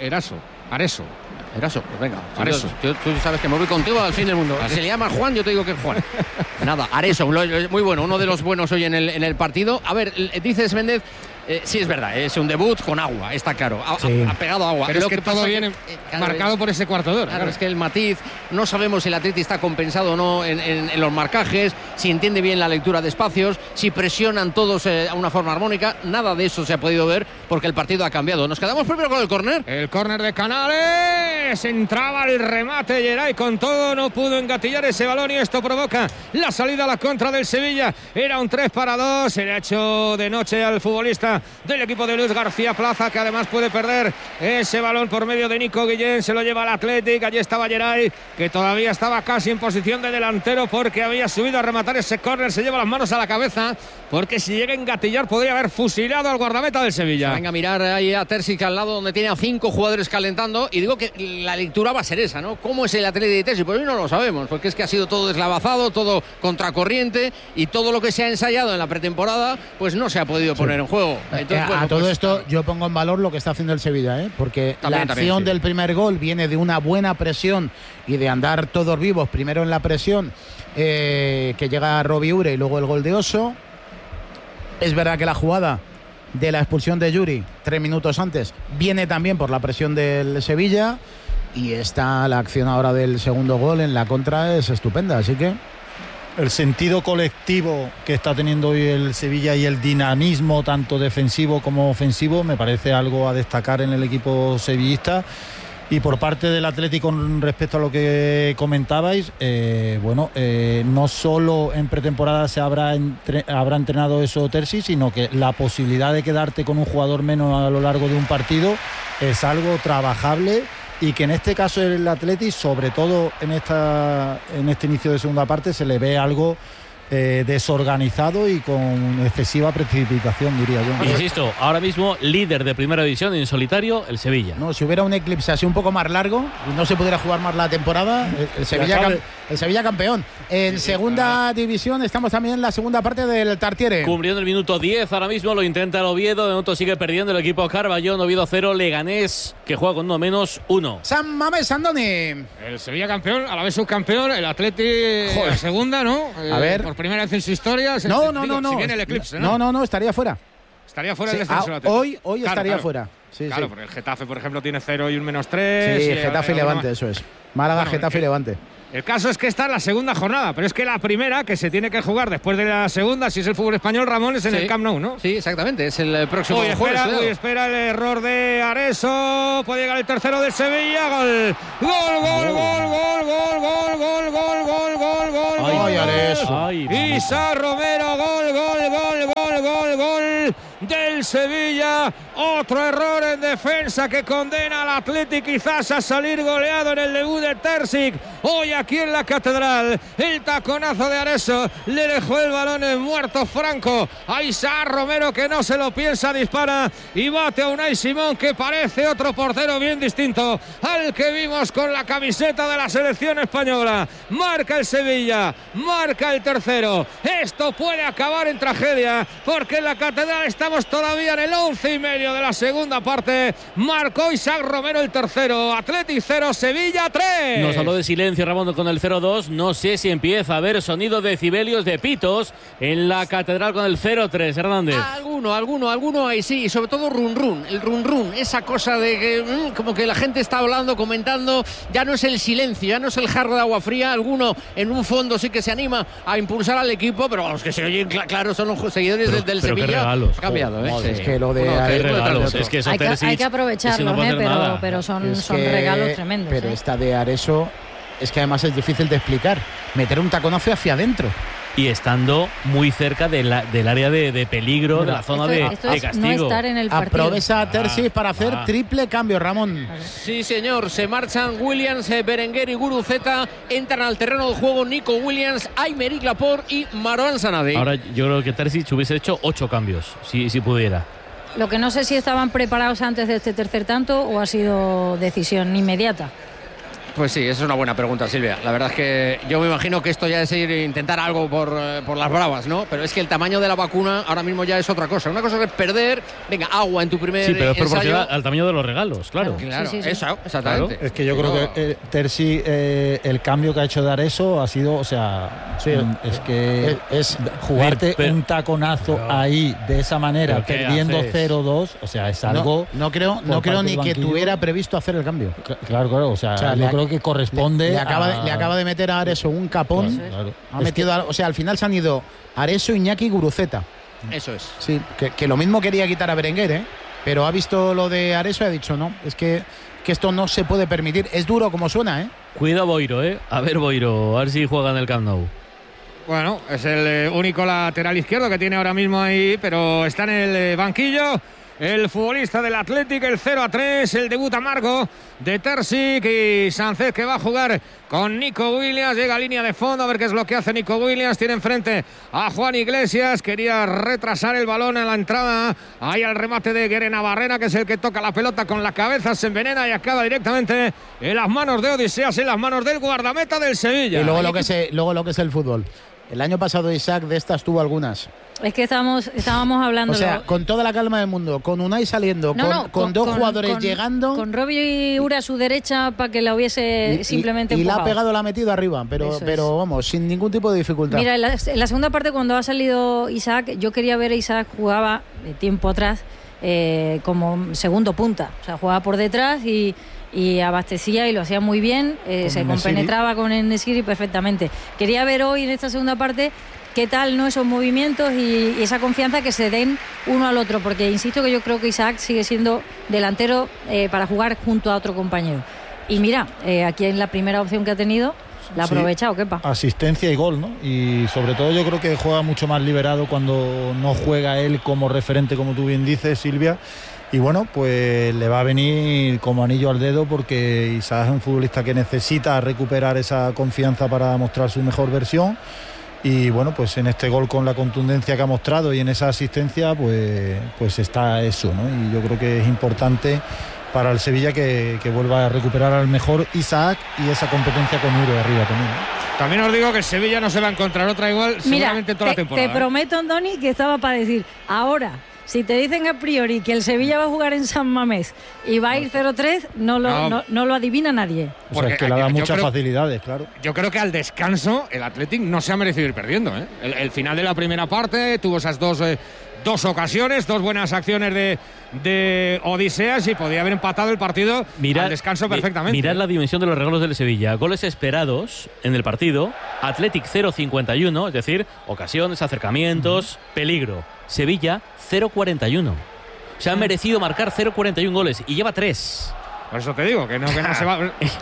Areso, pues venga, Areso. Tú sabes que me voy contigo al fin del mundo. Se le llama Juan, yo te digo que es Juan. Nada, Areso, muy bueno, uno de los buenos hoy en el partido. A ver, dices Méndez. Sí, es verdad, es un debut con agua, está claro. Ha pegado agua. Pero es que todo viene marcado por ese cuarto de hora. Claro, es que el matiz, no sabemos si el Atleti está compensado o no en los marcajes, si entiende bien la lectura de espacios, si presionan todos a una forma armónica. Nada de eso se ha podido ver porque el partido ha cambiado. Nos quedamos primero con el córner. El córner de Canales. Entraba el remate, Geray con todo, no pudo engatillar ese balón y esto provoca la salida a la contra del Sevilla. Era un 3-2, se le ha hecho de noche al futbolista del equipo de Luis García Plaza, que además puede perder ese balón por medio de Nico Guillén. Se lo lleva al Athletic. Allí estaba Geray, que todavía estaba casi en posición de delantero porque había subido a rematar ese córner. Se lleva las manos a la cabeza porque si llega a engatillar podría haber fusilado al guardameta del Sevilla. Venga a mirar ahí a Terzi, al lado donde tiene a 5 jugadores calentando, y digo que la lectura va a ser esa, ¿no? ¿Cómo es el Athletic de Terzi? Pues hoy no lo sabemos, porque es que ha sido todo deslavazado, todo contracorriente, y todo lo que se ha ensayado en la pretemporada pues no se ha podido poner en juego. Entonces, a todo esto yo pongo en valor lo que está haciendo el Sevilla, porque la acción del primer gol viene de una buena presión y de andar todos vivos, primero en la presión que llega a Robbie Ure y luego el gol de Oso. Es verdad que la jugada de la expulsión de Yuri 3 minutos antes viene también por la presión del Sevilla, y la acción ahora del segundo gol en la contra es estupenda, así que el sentido colectivo que está teniendo hoy el Sevilla y el dinamismo tanto defensivo como ofensivo me parece algo a destacar en el equipo sevillista. Y por parte del Atlético, con respecto a lo que comentabais, no solo en pretemporada se habrá entrenado eso Terzi, sino que la posibilidad de quedarte con un jugador menos a lo largo de un partido es algo trabajable, y que en este caso el Atleti, sobre todo en este inicio de segunda parte, se le ve algo desorganizado y con excesiva precipitación, diría yo. Insisto, ahora mismo líder de primera división en solitario, el Sevilla. No, si hubiera un eclipse así un poco más largo y no se pudiera jugar más la temporada, el Sevilla campeón. En segunda división estamos también en la segunda parte del Tartiere. Cumpliendo el minuto 10, ahora mismo lo intenta el Oviedo, de momento sigue perdiendo el equipo Carballón, Oviedo 0, Leganés, que juega con 1-1. San Mamés Andoni. El Sevilla campeón, a la vez subcampeón, el Atleti segunda, ¿no? A ver. Por primera vez en su historia. No. Si viene el eclipse, ¿no? No, estaría fuera. Estaría fuera el descenso. Hoy estaría fuera. Sí, claro, porque el Getafe, por ejemplo, tiene 0 y un -3. Sí, Getafe y Levante, eso es. Málaga, Getafe y Levante. El caso es que esta es la segunda jornada, pero es que la primera que se tiene que jugar después de la segunda, si es el fútbol español, Ramón, es en el Camp Nou, ¿no? Sí, exactamente, es el próximo jueves. Espera el error de Areso, puede llegar el tercero del Sevilla, gol. Ay, Areso. Isaac Romero, gol del Sevilla. Otro error en defensa que condena al Athletic quizás a salir goleado en el debut de Terzic. Hoy aquí en la Catedral, el taconazo de Areso le dejó el balón en muerto franco a Isaac Romero, que no se lo piensa, dispara y bate a Unai Simón, que parece otro portero bien distinto al que vimos con la camiseta de la selección española. Marca el Sevilla, marca el tercero. Esto puede acabar en tragedia, porque en la Catedral estamos todavía en el 11:30 de la segunda parte. Marcó Isaac Romero el tercero. Athletic 0, Sevilla 3. Nos habló de silencio Ramón con el 0-2. No sé si empieza a haber sonido de decibelios, de pitos en la Catedral con el 0-3. Hernández. Alguno ahí sí, y sobre todo el run, esa cosa de que como que la gente está hablando, comentando. Ya no es el silencio, ya no es el jarro de agua fría. Alguno en un fondo sí que se anima a impulsar al equipo, pero los que se oyen claro son los seguidores del Sevilla. Qué regalos. Ha cambiado, ¿eh? Es que lo de regalos, es que eso hay que aprovecharlo, pero son regalos tremendos. Pero esta de Areso es que además es difícil de explicar. Meter un taconazo hacia adentro. Y estando muy cerca del área de peligro, de la zona de castigo. No estar en el partido. Aprovecha Terzic para hacer triple cambio, Ramón. Sí, señor. Se marchan Williams, Berenguer y Guruceta. Entran al terreno de juego Nico Williams, Aymeric Laporte y Marouane Sanadé. Ahora yo creo que Terzic hubiese hecho 8 cambios, si pudiera. Lo que no sé si estaban preparados antes de este tercer tanto o ha sido decisión inmediata. Pues sí, esa es una buena pregunta, Silvia. La verdad es que yo me imagino que esto ya es intentar algo por las bravas, ¿no? Pero es que el tamaño de la vacuna ahora mismo ya es otra cosa. Una cosa es perder, venga, agua en tu primer ensayo. Sí, pero es proporcional al tamaño de los regalos, claro. Claro, sí. Eso, exactamente. Claro. Es que yo creo que Terzic, el cambio que ha hecho de Areso ha sido, o sea, es que es jugarte un taconazo ahí de esa manera, perdiendo 0-2, o sea, es algo. No creo ni que tuviera previsto hacer el cambio. Claro, o sea yo creo que corresponde. Le acaba de meter a Areso un capón. Claro. Ha metido, o sea, al final se han ido Areso, Iñaki y Guruceta. Eso es. Sí, que lo mismo quería quitar a Berenguer, pero ha visto lo de Areso y ha dicho no, es que esto no se puede permitir. Es duro como suena, Cuida Boiro, A ver Boiro, a ver si juega en el Camp Nou. Bueno, es el único lateral izquierdo que tiene ahora mismo ahí, pero está en el banquillo. El futbolista del Athletic, el 0-3, el debut amargo de Terzic y Sánchez, que va a jugar con Nico Williams. Llega a línea de fondo a ver qué es lo que hace Nico Williams. Tiene enfrente a Juan Iglesias. Quería retrasar el balón en la entrada. Ahí al remate de Guerena Barrena, que es el que toca la pelota con la cabeza, se envenena y acaba directamente en las manos de Odiseas, en las manos del guardameta del Sevilla. Y luego lo que es el fútbol. El año pasado Isaac de estas tuvo algunas. Es que estábamos hablando. O sea, con toda la calma del mundo, con Unai saliendo, con dos jugadores llegando. Con Robbie Ura a su derecha para que la hubiese simplemente y la empujado. ha pegado, la ha metido arriba, pero vamos, sin ningún tipo de dificultad. Mira, en la segunda parte, cuando ha salido Isaac, yo quería ver a Isaac jugaba tiempo atrás como segundo punta. O sea, jugaba por detrás y abastecía y lo hacía muy bien, se compenetraba con el Nesiri perfectamente. Quería ver hoy en esta segunda parte qué tal, ¿no?, esos movimientos y esa confianza que se den uno al otro, porque insisto que yo creo que Isaac sigue siendo delantero para jugar junto a otro compañero. Y mira, aquí en la primera opción que ha tenido la ha aprovechado, Kepa. Asistencia y gol, ¿no? Y sobre todo yo creo que juega mucho más liberado cuando no juega él como referente, como tú bien dices, Silvia. Y bueno, pues le va a venir como anillo al dedo, porque Isaac es un futbolista que necesita recuperar esa confianza para mostrar su mejor versión. Y bueno, pues en este gol con la contundencia que ha mostrado y en esa asistencia, pues está eso, ¿no? Y yo creo que es importante para el Sevilla que vuelva a recuperar al mejor Isaac y esa competencia con Uro arriba también, ¿no? También os digo que el Sevilla no se va a encontrar otra igual seguramente toda la temporada. Te prometo, Andoni, que estaba para decir, ahora, si te dicen a priori que el Sevilla va a jugar en San Mamés y va a ir 0-3, no lo adivina nadie. O sea, es que le da muchas facilidades, claro. Yo creo que al descanso el Athletic no se ha merecido ir perdiendo, ¿eh? El final de la primera parte tuvo esas dos ocasiones, dos buenas acciones de Odiseas y podía haber empatado el partido al descanso perfectamente. Mirad la dimensión de los regalos del Sevilla. Goles esperados en el partido. Athletic 0,51, es decir, ocasiones, acercamientos, peligro. Sevilla 0,41. Se ha merecido marcar 0,41 goles y lleva 3. Por eso te digo que no se va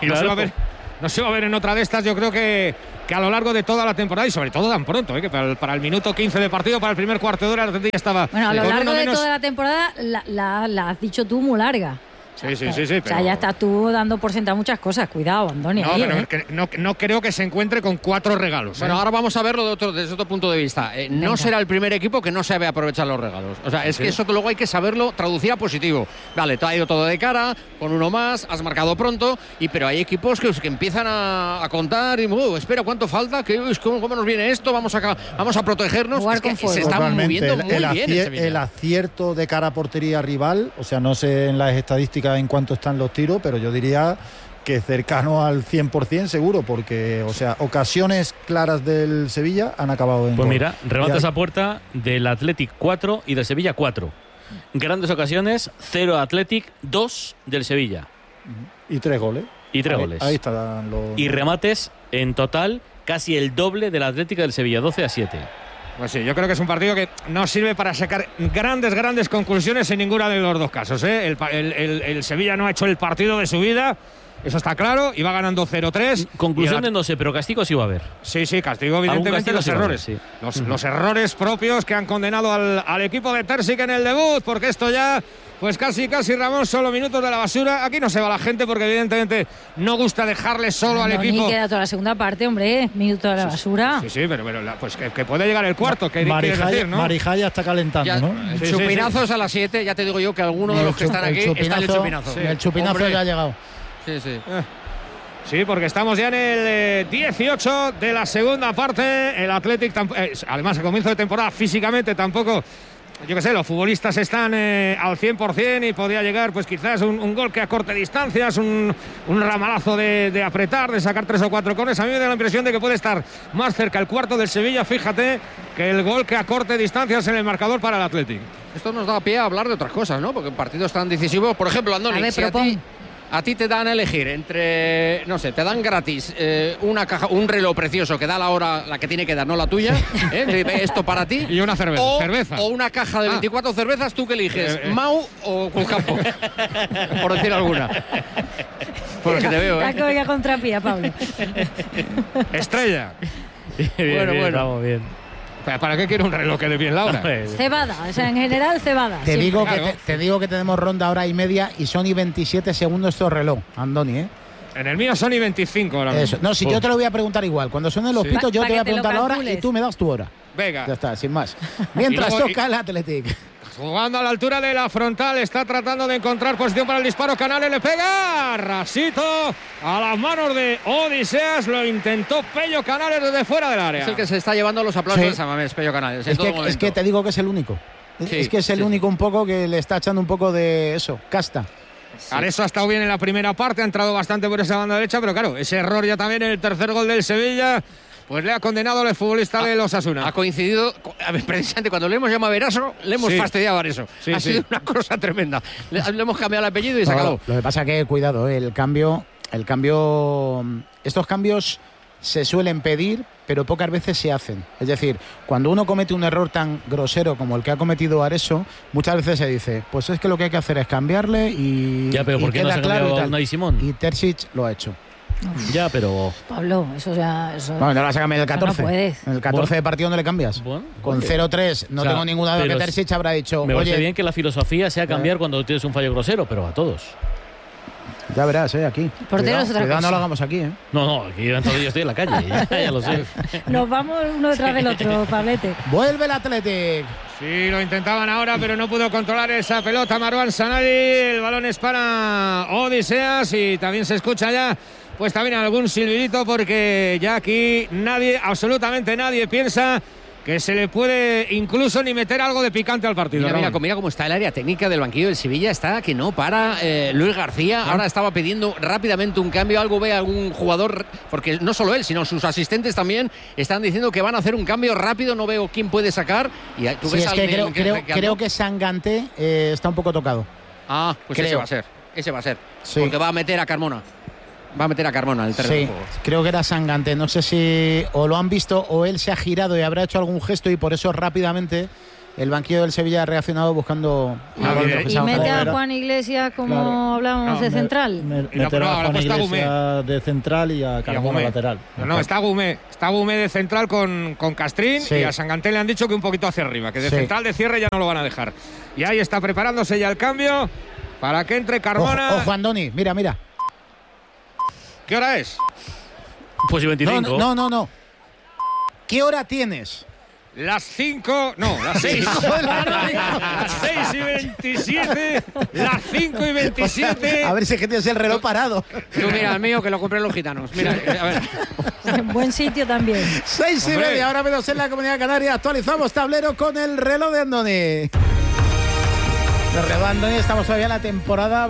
a ver en otra de estas. Yo creo que a lo largo de toda la temporada y sobre todo tan pronto, que para el minuto 15 de partido, para el primer cuarto de hora, el Atlético ya estaba. Bueno, a lo largo de toda la temporada la has dicho tú muy larga. Sí. O sea, ya estás tú dando por sentado muchas cosas. Cuidado, Andoni. No creo que se encuentre con 4 regalos. Bueno, ahora vamos a verlo desde otro punto de vista. No será el primer equipo que no sabe aprovechar los regalos. O sea, es que eso luego hay que saberlo traducir a positivo. Vale, te ha ido todo de cara, con uno más, has marcado pronto, pero hay equipos que empiezan a contar y espera, ¿cuánto falta? ¿Cómo nos viene esto? Vamos a protegernos. Es que se están moviendo muy bien. El acierto de cara a portería rival, o sea, no sé en las estadísticas en cuánto están los tiros, pero yo diría que cercano al 100% seguro, porque, o sea, ocasiones claras del Sevilla han acabado en Pues gol. mira, remates a puerta del Athletic 4 y del Sevilla 4. Grandes ocasiones, 0 Athletic, 2 del Sevilla. Y 3 goles. Ahí están los... Y remates en total casi el doble del Atlético del Sevilla, 12-7. Pues sí, yo creo que es un partido que no sirve para sacar grandes conclusiones en ninguna de los dos casos, ¿eh? El Sevilla no ha hecho el partido de su vida, eso está claro, y va ganando 0-3. Conclusiones no sé, pero castigo sí va a haber. Sí, castigo evidentemente los errores. Sí. Los errores propios que han condenado al equipo de Terzic en el debut, porque esto ya... Pues casi, Ramón, solo minutos de la basura. Aquí no se va la gente porque evidentemente no gusta dejarle solo al equipo. Ni queda toda la segunda parte, hombre, minutos de la basura. Sí, pero pues que puede llegar el cuarto, que quieres decir, ¿no? Marijaya está calentando, ¿no? Chupinazos a las 7, ya te digo yo que alguno de los que están aquí está en el chupinazo. El chupinazo ya ha llegado. Sí. Sí, porque estamos ya en el 18 de la segunda parte. El Athletic, además, a comienzo de temporada, físicamente tampoco... Yo qué sé, los futbolistas están al 100% y podría llegar pues quizás un gol que acorte distancias, un ramalazo de apretar, de sacar 3 o 4 corners. A mí me da la impresión de que puede estar más cerca el cuarto del Sevilla, fíjate, que el gol que acorte distancias en el marcador para el Athletic. Esto nos da pie a hablar de otras cosas, ¿no? Porque en partidos tan decisivos, por ejemplo, Andoni, a ti te dan a elegir entre, no sé, te dan gratis una caja, un reloj precioso que da la hora, la que tiene que dar, no la tuya, esto para ti. Y una cerveza. O una caja de 24 cervezas, ¿tú qué eliges? ¿Mau o Cruzcampo? Por decir alguna. Porque te veo, La colla contrapía, Pablo. Estrella. Bueno. Estamos bien. ¿Para qué quiere un reloj que dé bien la hora? Cebada, o sea, en general cebada. Te digo que tenemos ronda hora y media y son y 27 segundos estos reloj, Andoni, ¿eh? En el mío son y 25 ahora mismo. No, si yo te lo voy a preguntar igual. Cuando suenen los pitos, yo te voy a preguntar la hora y tú me das tu hora. Venga. Ya está, sin más. Mientras toca el Athletic. Jugando a la altura de la frontal, está tratando de encontrar posición para el disparo. Canales le pega, rasito a las manos de Odiseas. Lo intentó Pello Canales desde fuera del área. Es el que se está llevando los aplausos de San Mamés, Pello Canales. Es que te digo que es el único. Es que es el único un poco que le está echando un poco de eso, casta. Areso ha estado bien en la primera parte, ha entrado bastante por esa banda derecha, pero claro, ese error ya también en el tercer gol del Sevilla, pues le ha condenado el futbolista de los Osasuna. Ha coincidido, precisamente cuando le hemos llamado a Eraso, le hemos fastidiado a Areso. Ha sido una cosa tremenda. Le hemos cambiado el apellido y se acabó. Lo que pasa que, cuidado, el cambio, estos cambios se suelen pedir, pero pocas veces se hacen. Es decir, cuando uno comete un error tan grosero como el que ha cometido Areso, muchas veces se dice, pues es que lo que hay que hacer es cambiarle y ya, pero ¿por qué no se ha cambiado a Unai Simón? Y Terzic lo ha hecho. Ya, pero... Pablo, eso ya... Bueno, no vas a cambiar el 14. No puedes. En el 14 de partido no le cambias. Con 0-3 no tengo ninguna duda que Terzic habrá dicho... Me parece bien que la filosofía sea cambiar cuando tienes un fallo grosero, pero a todos. Ya verás, aquí. Porteros otra cuidado, cosa. no lo hagamos aquí, No, aquí entonces yo estoy en la calle, ya lo sé. Nos vamos uno detrás del otro, Pablete. Vuelve el Athletic. Sí, lo intentaban ahora, pero no pudo controlar esa pelota Marwan Sanadi. El balón es para Odiseas y también se escucha ya, pues también algún silbidito, porque ya aquí nadie, absolutamente nadie piensa que se le puede incluso ni meter algo de picante al partido. Mira cómo está el área técnica del banquillo del Sevilla. Está que no para Luis García. Ahora estaba pidiendo rápidamente un cambio. Algo ve algún jugador, porque no solo él, sino sus asistentes también están diciendo que van a hacer un cambio rápido. No veo quién puede sacar. Y tú ves creo que Sanganté está un poco tocado. Ah, pues ese va a ser. Sí. Porque va a meter a Carmona. Va a meter a Carmona en el terreno de juego. Creo que era Sanganté. No sé si o lo han visto o él se ha girado y habrá hecho algún gesto, y por eso rápidamente el banquillo del Sevilla ha reaccionado buscando y mete a Juan Iglesias, como hablábamos, de central. Meter a Juan Iglesias de central y a Carmona lateral. No, está Gumé de central con Castrín, y a Sanganté le han dicho que un poquito hacia arriba, que de central de cierre ya no lo van a dejar. Y ahí está preparándose ya el cambio para que entre Carmona. Ojo, Andoni, mira. ¿Qué hora es? Pues y 25. No. ¿Qué hora tienes? Las 5, no, las 6. Las 6:27, las 5:27. A ver si es que tienes el reloj parado. Tú mira el mío, que lo compré los gitanos. Mira, a ver. Buen sitio también. 6:30, ahora menos en la Comunidad Canaria. Actualizamos tablero con el reloj de Andoni. El reloj de Andoni, estamos todavía en la temporada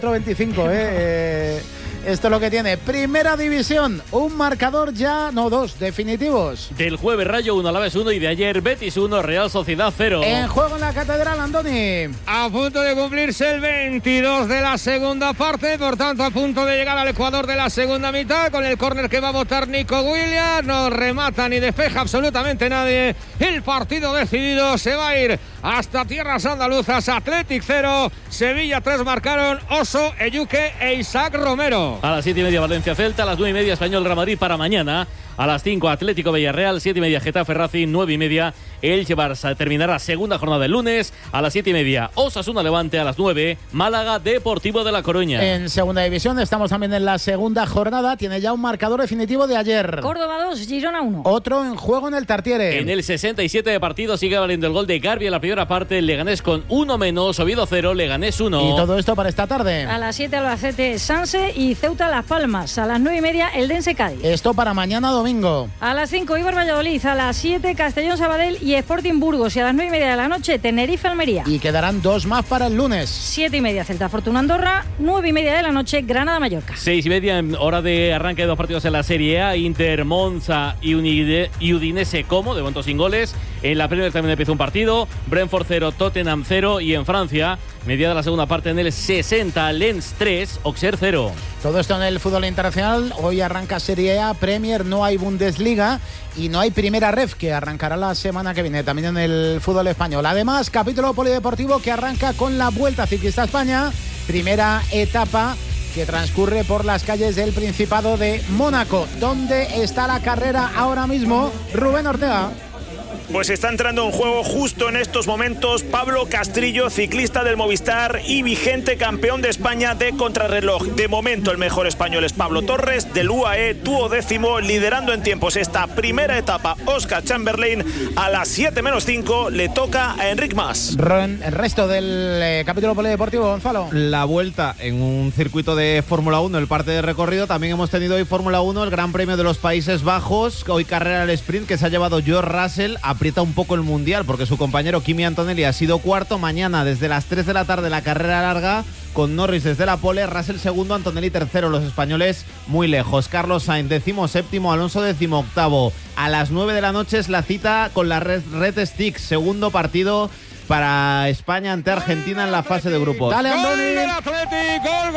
24-25, Esto es lo que tiene Primera División, un marcador ya, no, dos definitivos. Del jueves Rayo 1, Alavés 1, y de ayer Betis 1, Real Sociedad 0. En juego en la Catedral, Andoni. A punto de cumplirse el 22 de la segunda parte, por tanto a punto de llegar al ecuador de la segunda mitad, con el córner que va a botar Nico Williams. No remata ni despeja absolutamente nadie. El partido decidido, se va a ir hasta tierras andaluzas. Athletic 0, Sevilla 3 marcaron Oso, Eyuque e Isaac Romero. A las 7:30 Valencia Celta, a las 9:30 Español Real Madrid para mañana. A las 5 Atlético Villarreal, 7:30 Getafe Racing, 9:30 Elche Barça. Terminará segunda jornada el lunes. A las 7:30 Osasuna Levante, a las 9 Málaga Deportivo de La Coruña. En segunda división estamos también en la segunda jornada. Tiene ya un marcador definitivo de ayer. Córdoba 2, Girona 1. Otro en juego en el Tartiere. En el 67 de partido sigue valiendo el gol de Garbi en la primera parte. El Leganés con 1 menos, Oviedo 0, Leganés 1. Y todo esto para esta tarde. A las 7 Albacete Sanse y Ceuta Las Palmas. A las 9:30 Eldense Cádiz. Esto para mañana domingo. A las 5 Eibar Valladolid. A las 7 Castellón Sabadell y Sporting Burgos. Y a las 9:30 de la noche Tenerife Almería. Y quedarán dos más para el lunes. 7:30 Celta Fortuna Andorra. 9:30 de la noche Granada Mallorca. 6:30 en hora de arranque de dos partidos en la Serie A. Inter Monza y Udinese Como, de momento sin goles. En la Premier también empieza un partido. Brentford 0, Tottenham 0. Y en Francia, mediada la segunda parte, en el 60 Lens 3, Auxerre 0. Todo esto en el fútbol internacional. Hoy arranca Serie A, Premier, no hay Bundesliga y no hay Primera Ref, que arrancará la semana que viene también en el fútbol español. Además, capítulo polideportivo que arranca con la Vuelta Ciclista a España, primera etapa que transcurre por las calles del Principado de Mónaco. ¿Dónde está la carrera ahora mismo? Rubén Ortega. Pues está entrando en juego justo en estos momentos Pablo Castrillo, ciclista del Movistar y vigente campeón de España de contrarreloj. De momento el mejor español es Pablo Torres, del UAE, 12º, liderando en tiempos esta primera etapa. Oscar Chamberlain, a las 7:05 le toca a Enric Mas. El resto del capítulo polideportivo, Gonzalo. La vuelta en un circuito de Fórmula 1, el parte de recorrido. También hemos tenido hoy Fórmula 1, el Gran Premio de los Países Bajos. Hoy carrera al sprint que se ha llevado George Russell. Aprieta un poco el mundial porque su compañero Kimi Antonelli ha sido cuarto. Mañana desde las 3 de la tarde la carrera larga con Norris desde la pole, Russell segundo, Antonelli tercero, los españoles muy lejos. Carlos Sainz 17º, Alonso 18º. A las 9 de la noche es la cita con la Red Sticks, segundo partido para España ante Argentina en la fase de grupos. Dale, Andoni. Gol del Athletic, gol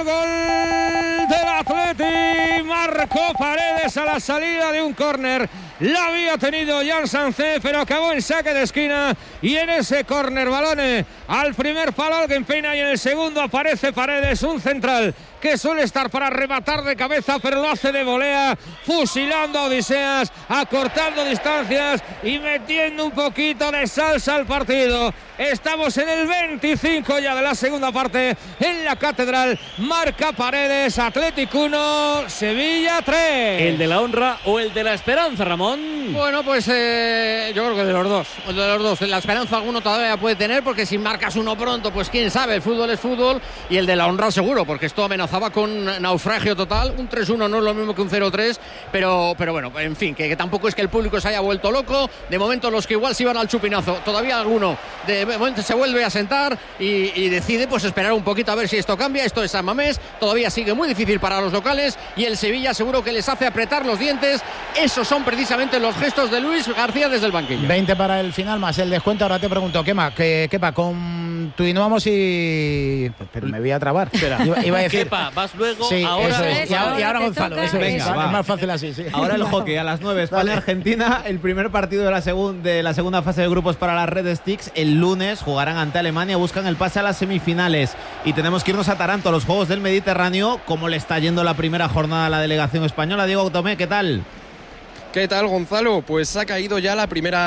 del Athletic. Marcó Paredes a la salida de un córner la había tenido Jan Sancé, pero acabó en saque de esquina y en ese córner balones al primer palo alguien peina y en el segundo aparece Paredes, un central que suele estar para rematar de cabeza, pero lo hace de volea, fusilando a Odiseas, acortando distancias y metiendo un poquito de salsa al partido. Estamos en el 25 ya de la segunda parte en la Catedral. Marca Paredes, Atlético 1, Sevilla 3. ¿El de la honra o el de la esperanza, Ramón? Bueno, pues yo creo que de los dos. El de los dos. La esperanza alguno todavía puede tener, porque si marcas uno pronto, pues quién sabe, el fútbol es fútbol. Y el de la honra seguro, porque esto amenazaba con naufragio total. Un 3-1 no es lo mismo que un 0-3, pero bueno, en fin, que tampoco es que el público se haya vuelto loco. De momento los que igual se iban al chupinazo, todavía alguno de momento se vuelve a sentar y decide pues esperar un poquito a ver si esto cambia. Esto es San Mamés, todavía sigue muy difícil para los locales y el Sevilla seguro que les hace apretar los dientes. Esos son precisamente los gestos de Luis García desde el banquillo. 20 para el final más el descuento. Ahora te pregunto, Kepa, continuamos y... Pero me voy a trabar. Iba a decir... Kepa, vas luego, sí, ahora... Eso es. Y ahora Gonzalo. Eso es. Venga, Es más fácil así, sí. Ahora el hockey a las 9, España-Argentina, el primer partido de la segunda fase de grupos para las Red Sticks. El lunes jugarán ante Alemania, buscan el pase a las semifinales. Y tenemos que irnos a Taranto, a los Juegos del Mediterráneo. ¿Cómo le está yendo la primera jornada a la delegación española? Diego Tomé, ¿qué tal? ¿Qué tal, Gonzalo? Pues ha caído ya la primera